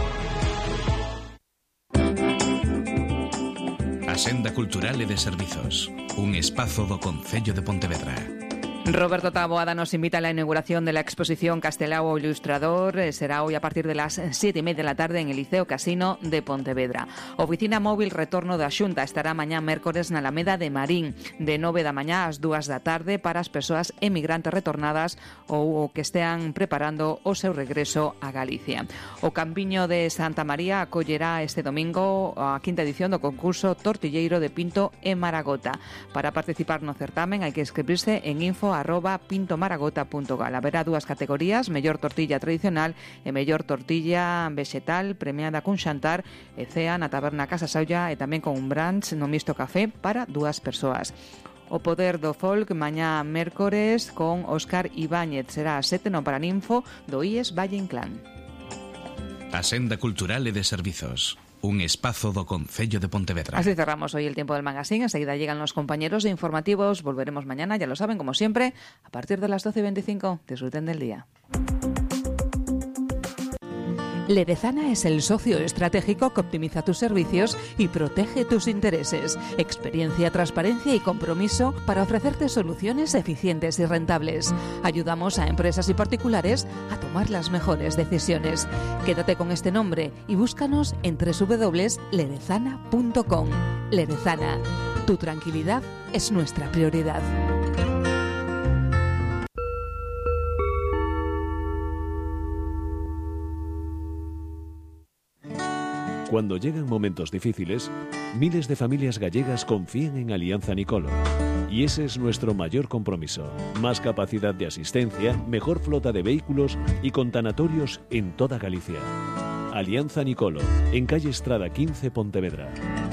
Axenda Cultural e de Servizos, un espazo do Concello de Pontevedra. Roberto Taboada nos invita a la inauguración de la exposición Castelao Ilustrador. Será hoy a partir de las 7:30 de la tarde en el Liceo Casino de Pontevedra. Oficina móvil retorno da Xunta estará mañá mércores na Alameda de Marín, de 9 da mañá ás 2 da tarde para as persoas emigrantes retornadas ou que estean preparando o seu regreso a Galicia. O Campiño de Santa María acollerá este domingo a quinta edición do concurso Tortilleiro de Pinto e Maragota. Para participar no certamen hai que inscribirse en info@pintomaragota.gal. Haberá 2 categorías, mellor tortilla tradicional e mellor tortilla vegetal, premiada cun xantar e cea na taberna Casa Saulla e tamén con un brunch no Misto Café para 2 persoas. O Poder do Folk mañá mércores con Óscar Ibáñez. Será a 7 no Paraninfo do IES Valle Inclán. Axenda Cultural e de Servizos, un espazo do Concello de Pontevedra. Así cerramos hoy el tiempo del magazine. Enseguida llegan los compañeros de informativos. Volveremos mañana, ya lo saben, como siempre, a partir de las 12:25. Disfruten del día. Ledezana es el socio estratégico que optimiza tus servicios y protege tus intereses. Experiencia, transparencia y compromiso para ofrecerte soluciones eficientes y rentables. Ayudamos a empresas y particulares a tomar las mejores decisiones. Quédate con este nombre y búscanos en www.ledezana.com. Ledezana, tu tranquilidad es nuestra prioridad. Cuando llegan momentos difíciles, miles de familias gallegas confían en Alianza Nicolo. Y ese es nuestro mayor compromiso. Más capacidad de asistencia, mejor flota de vehículos y con tanatorios en toda Galicia. Alianza Nicolo, en calle Estrada 15, Pontevedra.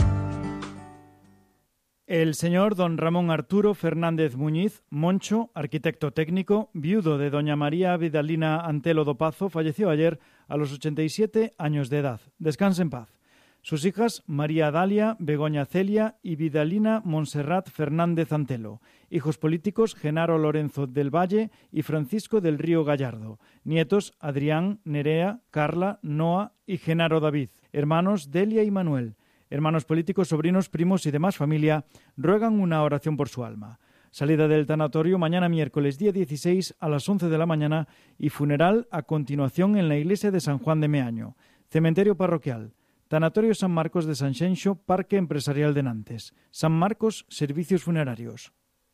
El señor don Ramón Arturo Fernández Muñiz, Moncho, arquitecto técnico, viudo de doña María Vidalina Antelo do Pazo, falleció ayer a los 87 años de edad. Descanse en paz. Sus hijas María Dalia, Begoña Celia y Vidalina Montserrat Fernández Antelo. Hijos políticos Genaro Lorenzo del Valle y Francisco del Río Gallardo. Nietos Adrián, Nerea, Carla, Noa y Genaro David. Hermanos Delia y Manuel. Hermanos políticos, sobrinos, primos y demás familia ruegan una oración por su alma. Salida del tanatorio mañana miércoles día 16 a las 11 de la mañana y funeral a continuación en la iglesia de San Juan de Meaño. Cementerio parroquial. Tanatorio San Marcos de Sanxenxo, Parque Empresarial de Nantes. San Marcos, servicios funerarios.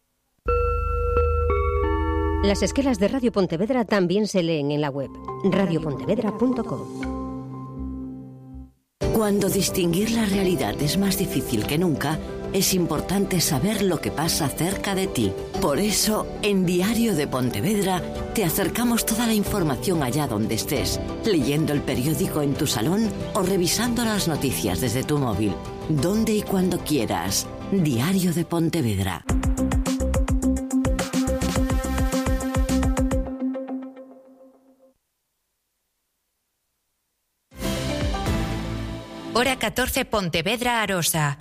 Las esquelas de Radio Pontevedra también se leen en la web radiopontevedra.com. Cuando distinguir la realidad es más difícil que nunca, es importante saber lo que pasa cerca de ti. Por eso, en Diario de Pontevedra, te acercamos toda la información allá donde estés, leyendo el periódico en tu salón o revisando las noticias desde tu móvil. Donde y cuando quieras. Diario de Pontevedra. Hora 14, Pontevedra, Arosa.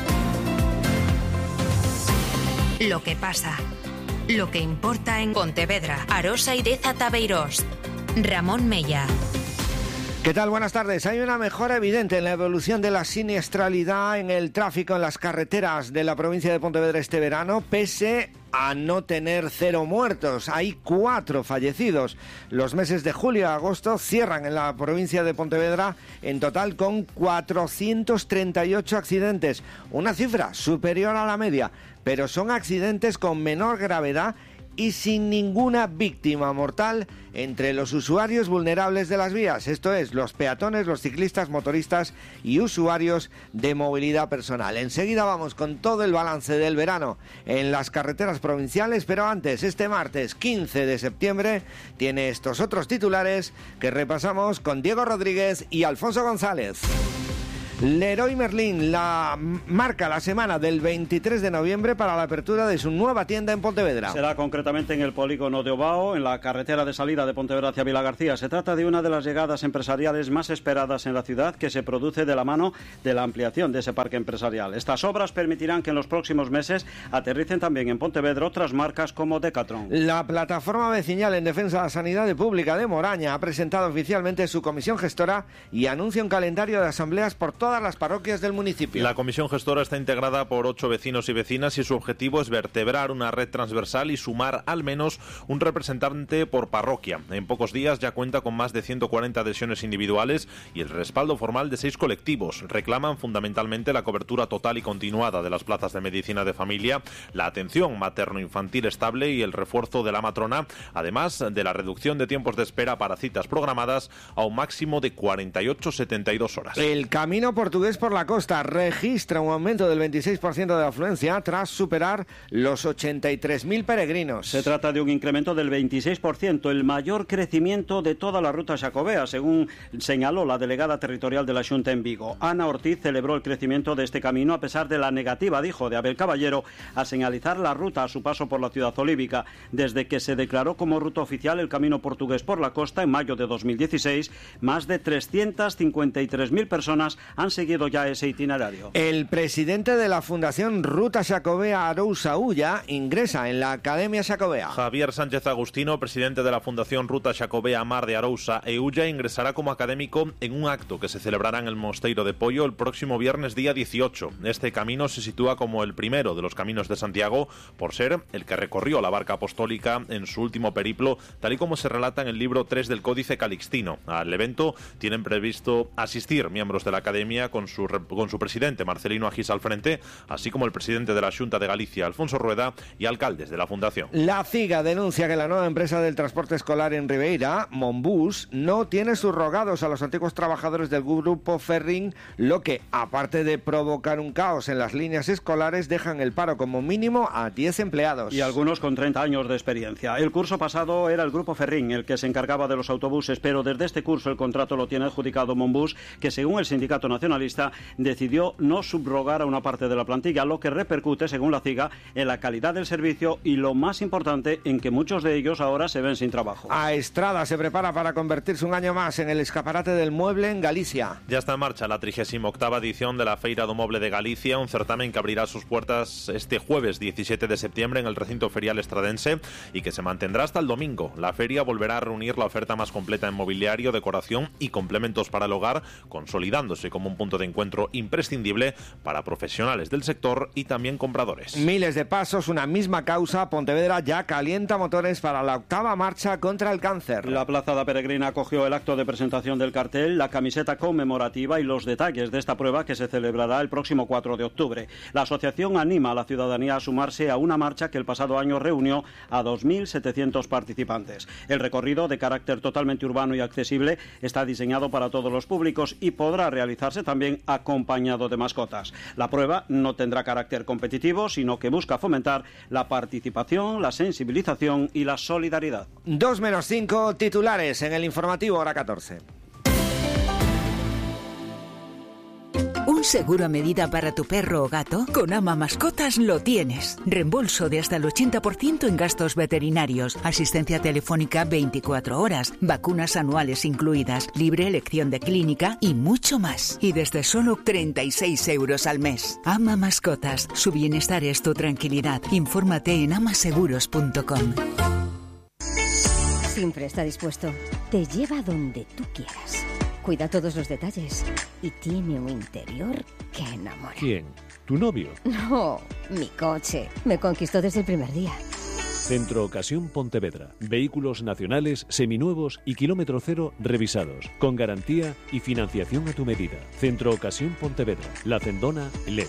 Lo que pasa, lo que importa en Pontevedra, Arosa y Deza Tabeirós. Ramón Mella. ¿Qué tal? Buenas tardes. Hay una mejora evidente en la evolución de la siniestralidad en el tráfico en las carreteras de la provincia de Pontevedra este verano, pese a no tener 0 muertos. Hay 4 fallecidos. Los meses de julio a agosto cierran en la provincia de Pontevedra en total con 438 accidentes. Una cifra superior a la media, pero son accidentes con menor gravedad y sin ninguna víctima mortal entre los usuarios vulnerables de las vías, esto es, los peatones, los ciclistas, motoristas y usuarios de movilidad personal. Enseguida vamos con todo el balance del verano en las carreteras provinciales, pero antes, este martes 15 de septiembre, tiene estos otros titulares que repasamos con Diego Rodríguez y Alfonso González. Leroy Merlin marca la semana del 23 de noviembre para la apertura de su nueva tienda en Pontevedra. Será concretamente en el polígono de Obao, en la carretera de salida de Pontevedra hacia Vilagarcía. Se trata de una de las llegadas empresariales más esperadas en la ciudad, que se produce de la mano de la ampliación de ese parque empresarial. Estas obras permitirán que en los próximos meses aterricen también en Pontevedra otras marcas como Decathlon. La plataforma vecinal en defensa de la sanidad pública de Moraña ha presentado oficialmente su comisión gestora y anuncia un calendario de asambleas por todas las parroquias del municipio. La comisión gestora está integrada por 8 vecinos y vecinas y su objetivo es vertebrar una red transversal y sumar al menos un representante por parroquia. En pocos días ya cuenta con más de 140 adhesiones individuales y el respaldo formal de 6 colectivos. Reclaman fundamentalmente la cobertura total y continuada de las plazas de medicina de familia, la atención materno-infantil estable y el refuerzo de la matrona, además de la reducción de tiempos de espera para citas programadas a un máximo de 48-72 horas. El camino portugués por la costa registra un aumento del 26% de afluencia tras superar los 83.000 peregrinos. Se trata de un incremento del 26%, el mayor crecimiento de toda la ruta xacobea, según señaló la delegada territorial de la Xunta en Vigo. Ana Ortiz celebró el crecimiento de este camino a pesar de la negativa, dijo, de Abel Caballero a señalizar la ruta a su paso por la ciudad olívica. Desde que se declaró como ruta oficial el camino portugués por la costa en mayo de 2016, más de 353.000 personas han seguido ya ese itinerario. El presidente de la Fundación Ruta Xacobea Arousa Ulla ingresa en la Academia Xacobea. Javier Sánchez Agustino, presidente de la Fundación Ruta Xacobea Mar de Arousa e Ulla, ingresará como académico en un acto que se celebrará en el Mosteiro de Pollo el próximo viernes día 18. Este camino se sitúa como el primero de los caminos de Santiago por ser el que recorrió la barca apostólica en su último periplo, tal y como se relata en el libro 3 del Códice Calixtino. Al evento tienen previsto asistir miembros de la Academia con su presidente Marcelino Agis al frente, así como el presidente de la Xunta de Galicia, Alfonso Rueda, y alcaldes de la Fundación. La CIGA denuncia que la nueva empresa del transporte escolar en Ribeira, Monbus, no tiene subrogados a los antiguos trabajadores del grupo Ferrín, lo que, aparte de provocar un caos en las líneas escolares, dejan el paro como mínimo a 10 empleados. Y algunos con 30 años de experiencia. El curso pasado era el grupo Ferrín el que se encargaba de los autobuses, pero desde este curso el contrato lo tiene adjudicado Monbus, que según el Sindicato Nacionalista decidió no subrogar a una parte de la plantilla, lo que repercute, según la CIGA, en la calidad del servicio y, lo más importante, en que muchos de ellos ahora se ven sin trabajo. A Estrada se prepara para convertirse un año más en el escaparate del mueble en Galicia. Ya está en marcha la 38ª edición de la Feira do Moble de Galicia, un certamen que abrirá sus puertas este jueves 17 de septiembre en el recinto ferial estradense y que se mantendrá hasta el domingo. La feria volverá a reunir la oferta más completa en mobiliario, decoración y complementos para el hogar, consolidándose como un punto de encuentro imprescindible para profesionales del sector y también compradores. Miles de pasos, una misma causa. Pontevedra ya calienta motores para la 8ª marcha contra el cáncer. La Plaza da Peregrina acogió el acto de presentación del cartel, la camiseta conmemorativa y los detalles de esta prueba que se celebrará el próximo 4 de octubre. La asociación anima a la ciudadanía a sumarse a una marcha que el pasado año reunió a 2.700 participantes. El recorrido, de carácter totalmente urbano y accesible, está diseñado para todos los públicos y podrá realizarse también acompañado de mascotas. La prueba no tendrá carácter competitivo, sino que busca fomentar la participación, la sensibilización y la solidaridad. 2:05 titulares en el informativo hora 14. ¿Un seguro a medida para tu perro o gato? Con Ama Mascotas lo tienes. Reembolso de hasta el 80% en gastos veterinarios, asistencia telefónica 24 horas, vacunas anuales incluidas, libre elección de clínica y mucho más. Y desde solo 36 euros al mes. Ama Mascotas. Su bienestar es tu tranquilidad. Infórmate en amaseguros.com. Siempre está dispuesto. Te lleva donde tú quieras. Cuida todos los detalles y tiene un interior que enamora. ¿Quién? ¿Tu novio? No, Mi coche. Me conquistó desde el primer día. Centro Ocasión Pontevedra. Vehículos nacionales, seminuevos y kilómetro cero revisados, con garantía y financiación a tu medida. Centro Ocasión Pontevedra. La Cendona, Lere.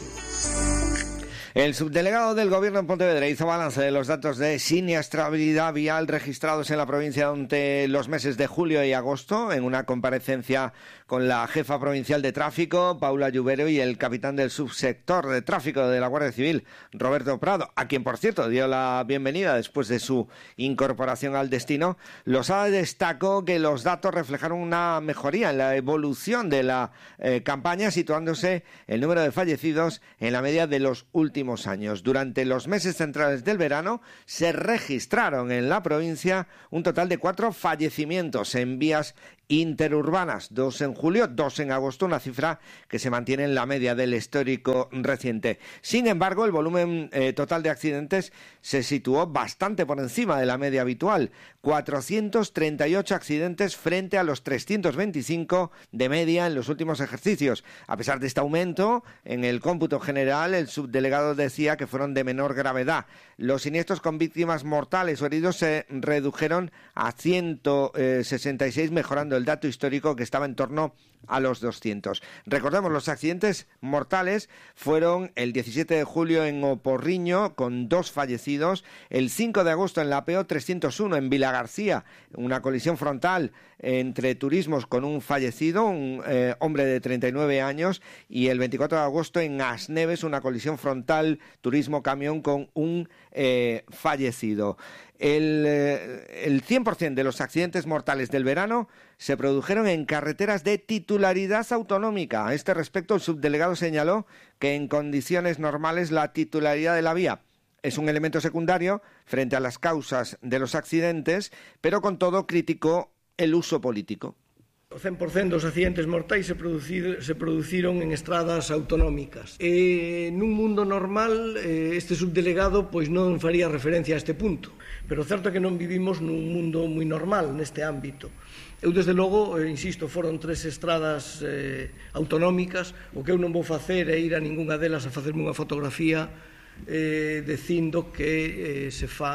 El subdelegado del Gobierno en Pontevedra hizo balance de los datos de siniestrabilidad vial registrados en la provincia durante los meses de julio y agosto, en una comparecencia con la jefa provincial de tráfico, Paula Lluvero, y el capitán del subsector de tráfico de la Guardia Civil, Roberto Prado, a quien, por cierto, dio la bienvenida después de su incorporación al destino. Losada destacó que los datos reflejaron una mejoría en la evolución de la campaña, situándose el número de fallecidos en la media de los últimos años. Durante los meses centrales del verano se registraron en la provincia un total de 4 fallecimientos en vías interurbanas, 2 en julio, 2 en agosto, una cifra que se mantiene en la media del histórico reciente. Sin embargo, el volumen total de accidentes se situó bastante por encima de la media habitual, 438 accidentes frente a los 325 de media en los últimos ejercicios. A pesar de este aumento, en el cómputo general, el subdelegado decía que fueron de menor gravedad. Los siniestros con víctimas mortales o heridos se redujeron a 166, mejorando el dato histórico que estaba en torno a los 200. Recordemos, los accidentes mortales fueron el 17 de julio en Oporriño, con 2 fallecidos, el 5 de agosto en la PO 301 en Vilagarcía, una colisión frontal entre turismos con un fallecido, un hombre de 39 años, y el 24 de agosto en Asneves, una colisión frontal turismo-camión con un fallecido. El 100% de los accidentes mortales del verano se produjeron en carreteras de titularidad autonómica. A este respecto, el subdelegado señaló que en condiciones normales la titularidad de la vía es un elemento secundario frente a las causas de los accidentes, pero con todo criticó el uso político. O 100% dos accidentes mortais se produciron en estradas autonómicas. Nun mundo normal, este subdelegado pois non faría referencia a este punto, pero certo é que non vivimos nun mundo moi normal neste ámbito. Eu, desde logo, insisto, foron 3 estradas autonómicas. O que eu non vou facer é ir a ningunha delas a facerme unha fotografía dicindo que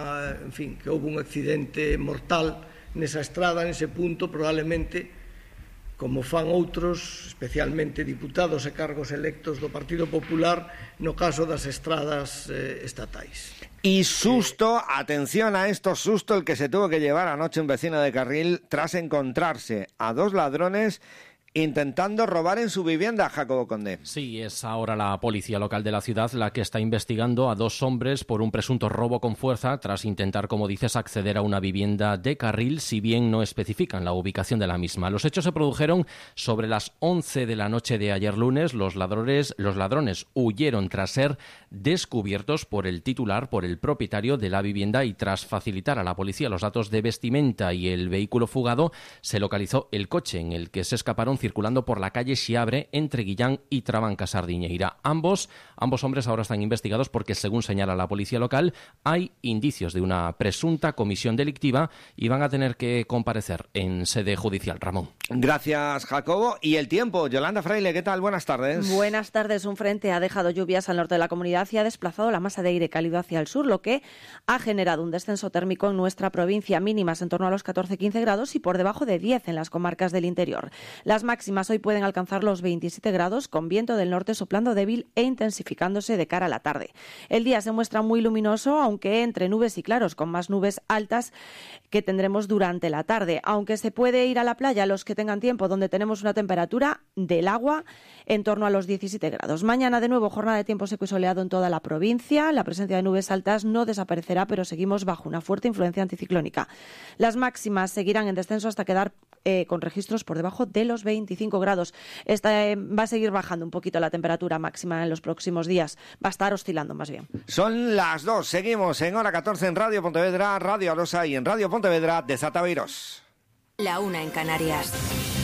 que houve un accidente mortal nesa estrada, nese punto, probablemente, como fan outros, especialmente diputados e cargos electos do Partido Popular, no caso das estradas estatais. Y susto, atención a esto, susto el que se tuvo que llevar anoche un vecino de Carril tras encontrarse a 2 ladrones intentando robar en su vivienda, Jacobo Conde. Sí, es ahora la policía local de la ciudad la que está investigando a 2 hombres por un presunto robo con fuerza tras intentar, como dices, acceder a una vivienda de Carril, si bien no especifican la ubicación de la misma. Los hechos se produjeron sobre las 11 de la noche de ayer lunes. Los ladrones huyeron tras ser descubiertos por el titular, por el propietario de la vivienda, y tras facilitar a la policía los datos de vestimenta y el vehículo fugado, se localizó el coche en el que se escaparon circulando por la calle Xiabre entre Guillán y Trabanca Sardiñeira. Ambos hombres ahora están investigados porque, según señala la policía local, hay indicios de una presunta comisión delictiva y van a tener que comparecer en sede judicial. Ramón. Gracias, Jacobo. Y el tiempo, Yolanda Fraile, ¿qué tal? Buenas tardes. Buenas tardes. Un frente ha dejado lluvias al norte de la comunidad y ha desplazado la masa de aire cálido hacia el sur, lo que ha generado un descenso térmico en nuestra provincia, mínimas en torno a los 14-15 grados y por debajo de 10 en las comarcas del interior. Las máximas hoy pueden alcanzar los 27 grados, con viento del norte soplando débil e intensificándose de cara a la tarde. El día se muestra muy luminoso, aunque entre nubes y claros, con más nubes altas que tendremos durante la tarde. Aunque se puede ir a la playa los que tengan tiempo, donde tenemos una temperatura del agua en torno a los 17 grados. Mañana, de nuevo, jornada de tiempo seco y soleado en toda la provincia. La presencia de nubes altas no desaparecerá, pero seguimos bajo una fuerte influencia anticiclónica. Las máximas seguirán en descenso hasta quedar con registros por debajo de los 25 grados. Va a seguir bajando un poquito la temperatura máxima en los próximos días. Va a estar oscilando más bien. Son las 2. Seguimos en hora 14 en Radio Pontevedra, Radio Arosa y en Radio Pontevedra de Zataveiros. La 1 en Canarias.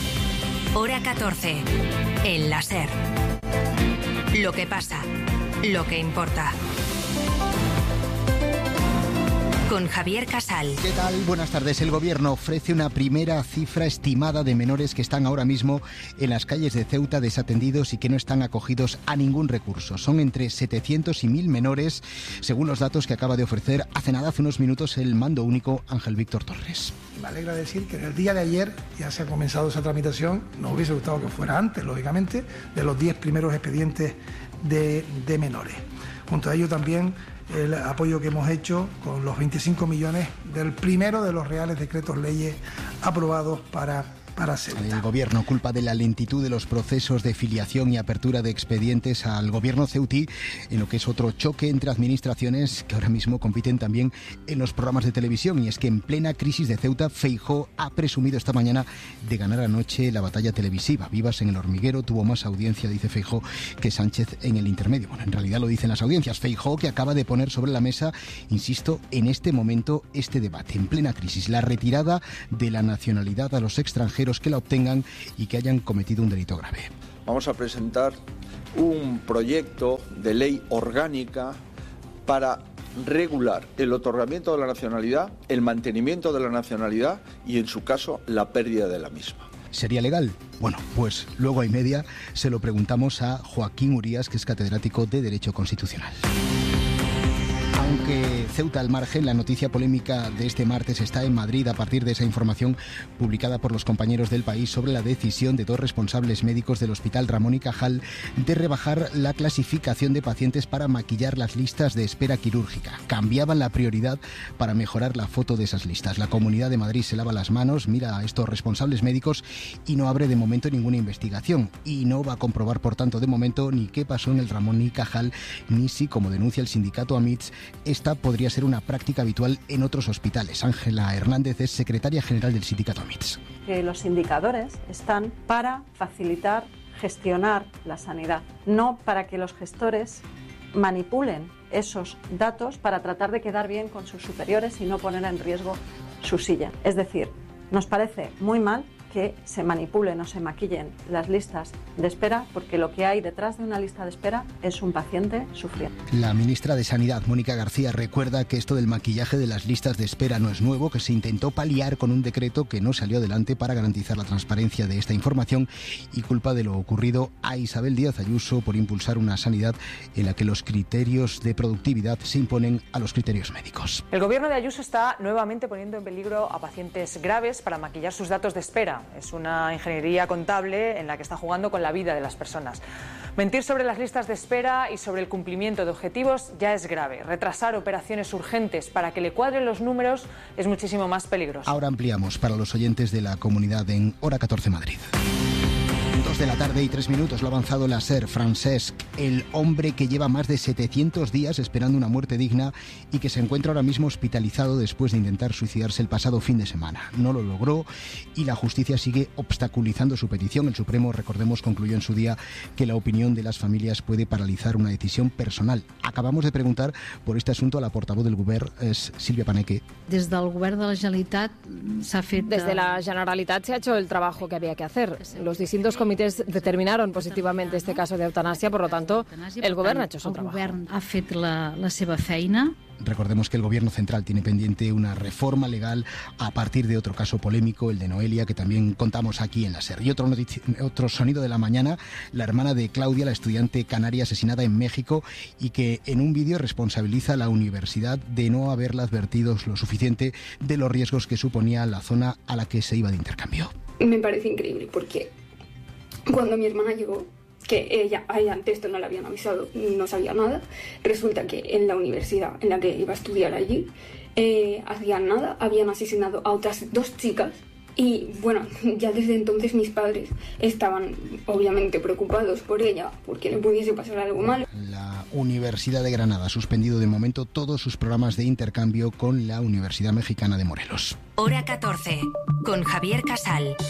Hora 14. En la SER. Lo que pasa. Lo que importa. con Javier Casal. ¿Qué tal? Buenas tardes. El Gobierno ofrece una primera cifra estimada de menores que están ahora mismo en las calles de Ceuta desatendidos y que no están acogidos a ningún recurso. Son entre 700 y 1.000 menores, según los datos que acaba de ofrecer hace unos minutos, el mando único Ángel Víctor Torres. Me alegra decir que en el día de ayer ya se ha comenzado esa tramitación. Nos hubiese gustado que fuera antes, lógicamente, de los 10 primeros expedientes de menores. Junto a ello también el apoyo que hemos hecho con los 25 millones del primero de los reales decretos leyes aprobados para Ceuta. El Gobierno culpa de la lentitud de los procesos de filiación y apertura de expedientes al Gobierno ceutí, en lo que es otro choque entre administraciones que ahora mismo compiten también en los programas de televisión. Y es que en plena crisis de Ceuta, Feijóo ha presumido esta mañana de ganar anoche la batalla televisiva. Vivas en El Hormiguero tuvo más audiencia, dice Feijóo, que Sánchez en El Intermedio. Bueno, en realidad lo dicen las audiencias. Feijóo, que acaba de poner sobre la mesa, insisto, en este momento este debate, en plena crisis, la retirada de la nacionalidad a los extranjeros que la obtengan y que hayan cometido un delito grave. Vamos a presentar un proyecto de ley orgánica para regular el otorgamiento de la nacionalidad, el mantenimiento de la nacionalidad y, en su caso, la pérdida de la misma. ¿Sería legal? Bueno, pues luego y media se lo preguntamos a Joaquín Urías, que es catedrático de Derecho Constitucional. Aunque Ceuta al margen, la noticia polémica de este martes está en Madrid a partir de esa información publicada por los compañeros del País sobre la decisión de 2 responsables médicos del Hospital Ramón y Cajal de rebajar la clasificación de pacientes para maquillar las listas de espera quirúrgica. Cambiaban la prioridad para mejorar la foto de esas listas. La Comunidad de Madrid se lava las manos, mira a estos responsables médicos y no abre de momento ninguna investigación. Y no va a comprobar, por tanto, de momento ni qué pasó en el Ramón y Cajal, ni si, como denuncia el sindicato AMITS, esta podría ser una práctica habitual en otros hospitales. Ángela Hernández es secretaria general del sindicato AMITS. Los indicadores están para facilitar, gestionar la sanidad, no para que los gestores manipulen esos datos para tratar de quedar bien con sus superiores y no poner en riesgo su silla. Es decir, nos parece muy mal que se manipulen o se maquillen las listas de espera, porque lo que hay detrás de una lista de espera es un paciente sufriendo. La ministra de Sanidad, Mónica García, recuerda que esto del maquillaje de las listas de espera no es nuevo, que se intentó paliar con un decreto que no salió adelante para garantizar la transparencia de esta información, y culpa de lo ocurrido a Isabel Díaz Ayuso por impulsar una sanidad en la que los criterios de productividad se imponen a los criterios médicos. El gobierno de Ayuso está nuevamente poniendo en peligro a pacientes graves para maquillar sus datos de espera. Es una ingeniería contable en la que está jugando con la vida de las personas. Mentir sobre las listas de espera y sobre el cumplimiento de objetivos ya es grave. Retrasar operaciones urgentes para que le cuadren los números es muchísimo más peligroso. Ahora ampliamos para los oyentes de la comunidad en Hora 14 Madrid. 2 de la tarde y 3 minutos, lo ha avanzado la SER. Francesc, el hombre que lleva más de 700 días esperando una muerte digna y que se encuentra ahora mismo hospitalizado después de intentar suicidarse el pasado fin de semana. No lo logró y la justicia sigue obstaculizando su petición. El Supremo, recordemos, concluyó en su día que la opinión de las familias puede paralizar una decisión personal. Acabamos de preguntar por este asunto a la portavoz del Govern, es Sílvia Paneque. Desde el Govern de la Generalitat se ha fet... Desde la Generalitat se ha hecho el trabajo que había que hacer. Los distintos comités determinaron positivamente este caso de eutanasia, por lo tanto, el Govern ha hecho su trabajo. El Govern ha fet la seva feina. Recordemos que el Gobierno central tiene pendiente una reforma legal a partir de otro caso polémico, el de Noelia, que también contamos aquí en la SER. Y otro sonido de la mañana, la hermana de Claudia, la estudiante canaria asesinada en México, y que en un vídeo responsabiliza a la universidad de no haberla advertido lo suficiente de los riesgos que suponía la zona a la que se iba de intercambio. Me parece increíble porque cuando mi hermana llegó, que ella antes esto no le habían avisado, no sabía nada, resulta que en la universidad en la que iba a estudiar allí, hacían nada, habían asesinado a otras 2 chicas y bueno, ya desde entonces mis padres estaban obviamente preocupados por ella, porque le pudiese pasar algo malo. La Universidad de Granada ha suspendido de momento todos sus programas de intercambio con la Universidad Mexicana de Morelos. Hora 14, con Javier Casal.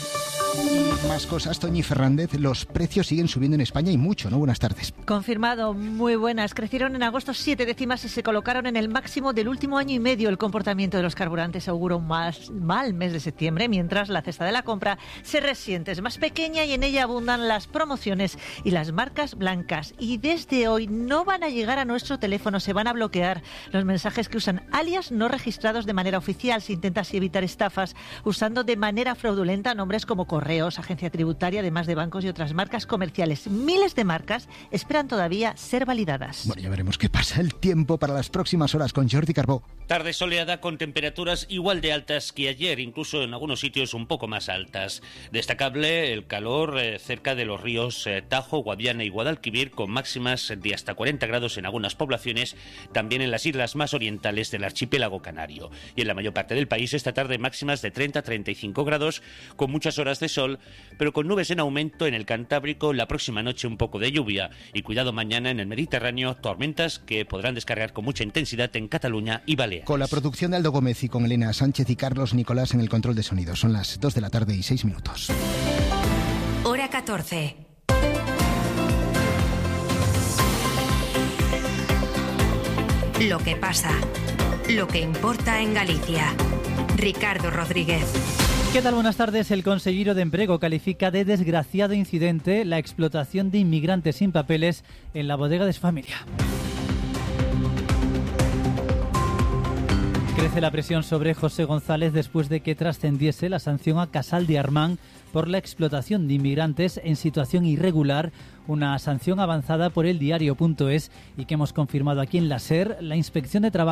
Y más cosas, Toñi Fernández, los precios siguen subiendo en España y mucho, ¿no? Buenas tardes. Confirmado, muy buenas. Crecieron en agosto 7 décimas y se colocaron en el máximo del último año y medio. El comportamiento de los carburantes augura un mal mes de septiembre, mientras la cesta de la compra se resiente. Es más pequeña y en ella abundan las promociones y las marcas blancas. Y desde hoy no van a llegar a nuestro teléfono, se van a bloquear los mensajes que usan alias no registrados de manera oficial. Se intenta así evitar estafas usando de manera fraudulenta nombres como Correos, Agencia Tributaria, además de bancos y otras marcas comerciales. Miles de marcas esperan todavía ser validadas. Bueno, ya veremos qué pasa. El tiempo para las próximas horas con Jordi Carbó. Tarde soleada con temperaturas igual de altas que ayer, incluso en algunos sitios un poco más altas. Destacable el calor cerca de los ríos Tajo, Guadiana y Guadalquivir, con máximas de hasta 40 grados en algunas poblaciones, también en las islas más orientales del archipiélago canario. Y en la mayor parte del país esta tarde máximas de 30-35 grados, con muchas horas de sol, pero con nubes en aumento en el Cantábrico. La próxima noche un poco de lluvia y cuidado mañana en el Mediterráneo, tormentas que podrán descargar con mucha intensidad en Cataluña y Baleares. Con la producción de Aldo Gómez y con Elena Sánchez y Carlos Nicolás en el control de sonido. Son las 2 de la tarde y 6 minutos. Hora 14. Lo que pasa, lo que importa en Galicia. Ricardo Rodríguez. ¿Qué tal? Buenas tardes. El Conselleiro de Emprego califica de desgraciado incidente la explotación de inmigrantes sin papeles en la bodega de su familia. Crece la presión sobre José González después de que trascendiese la sanción a Casal de Armán por la explotación de inmigrantes en situación irregular, una sanción avanzada por el diario.es y que hemos confirmado aquí en la SER. La Inspección de Trabajo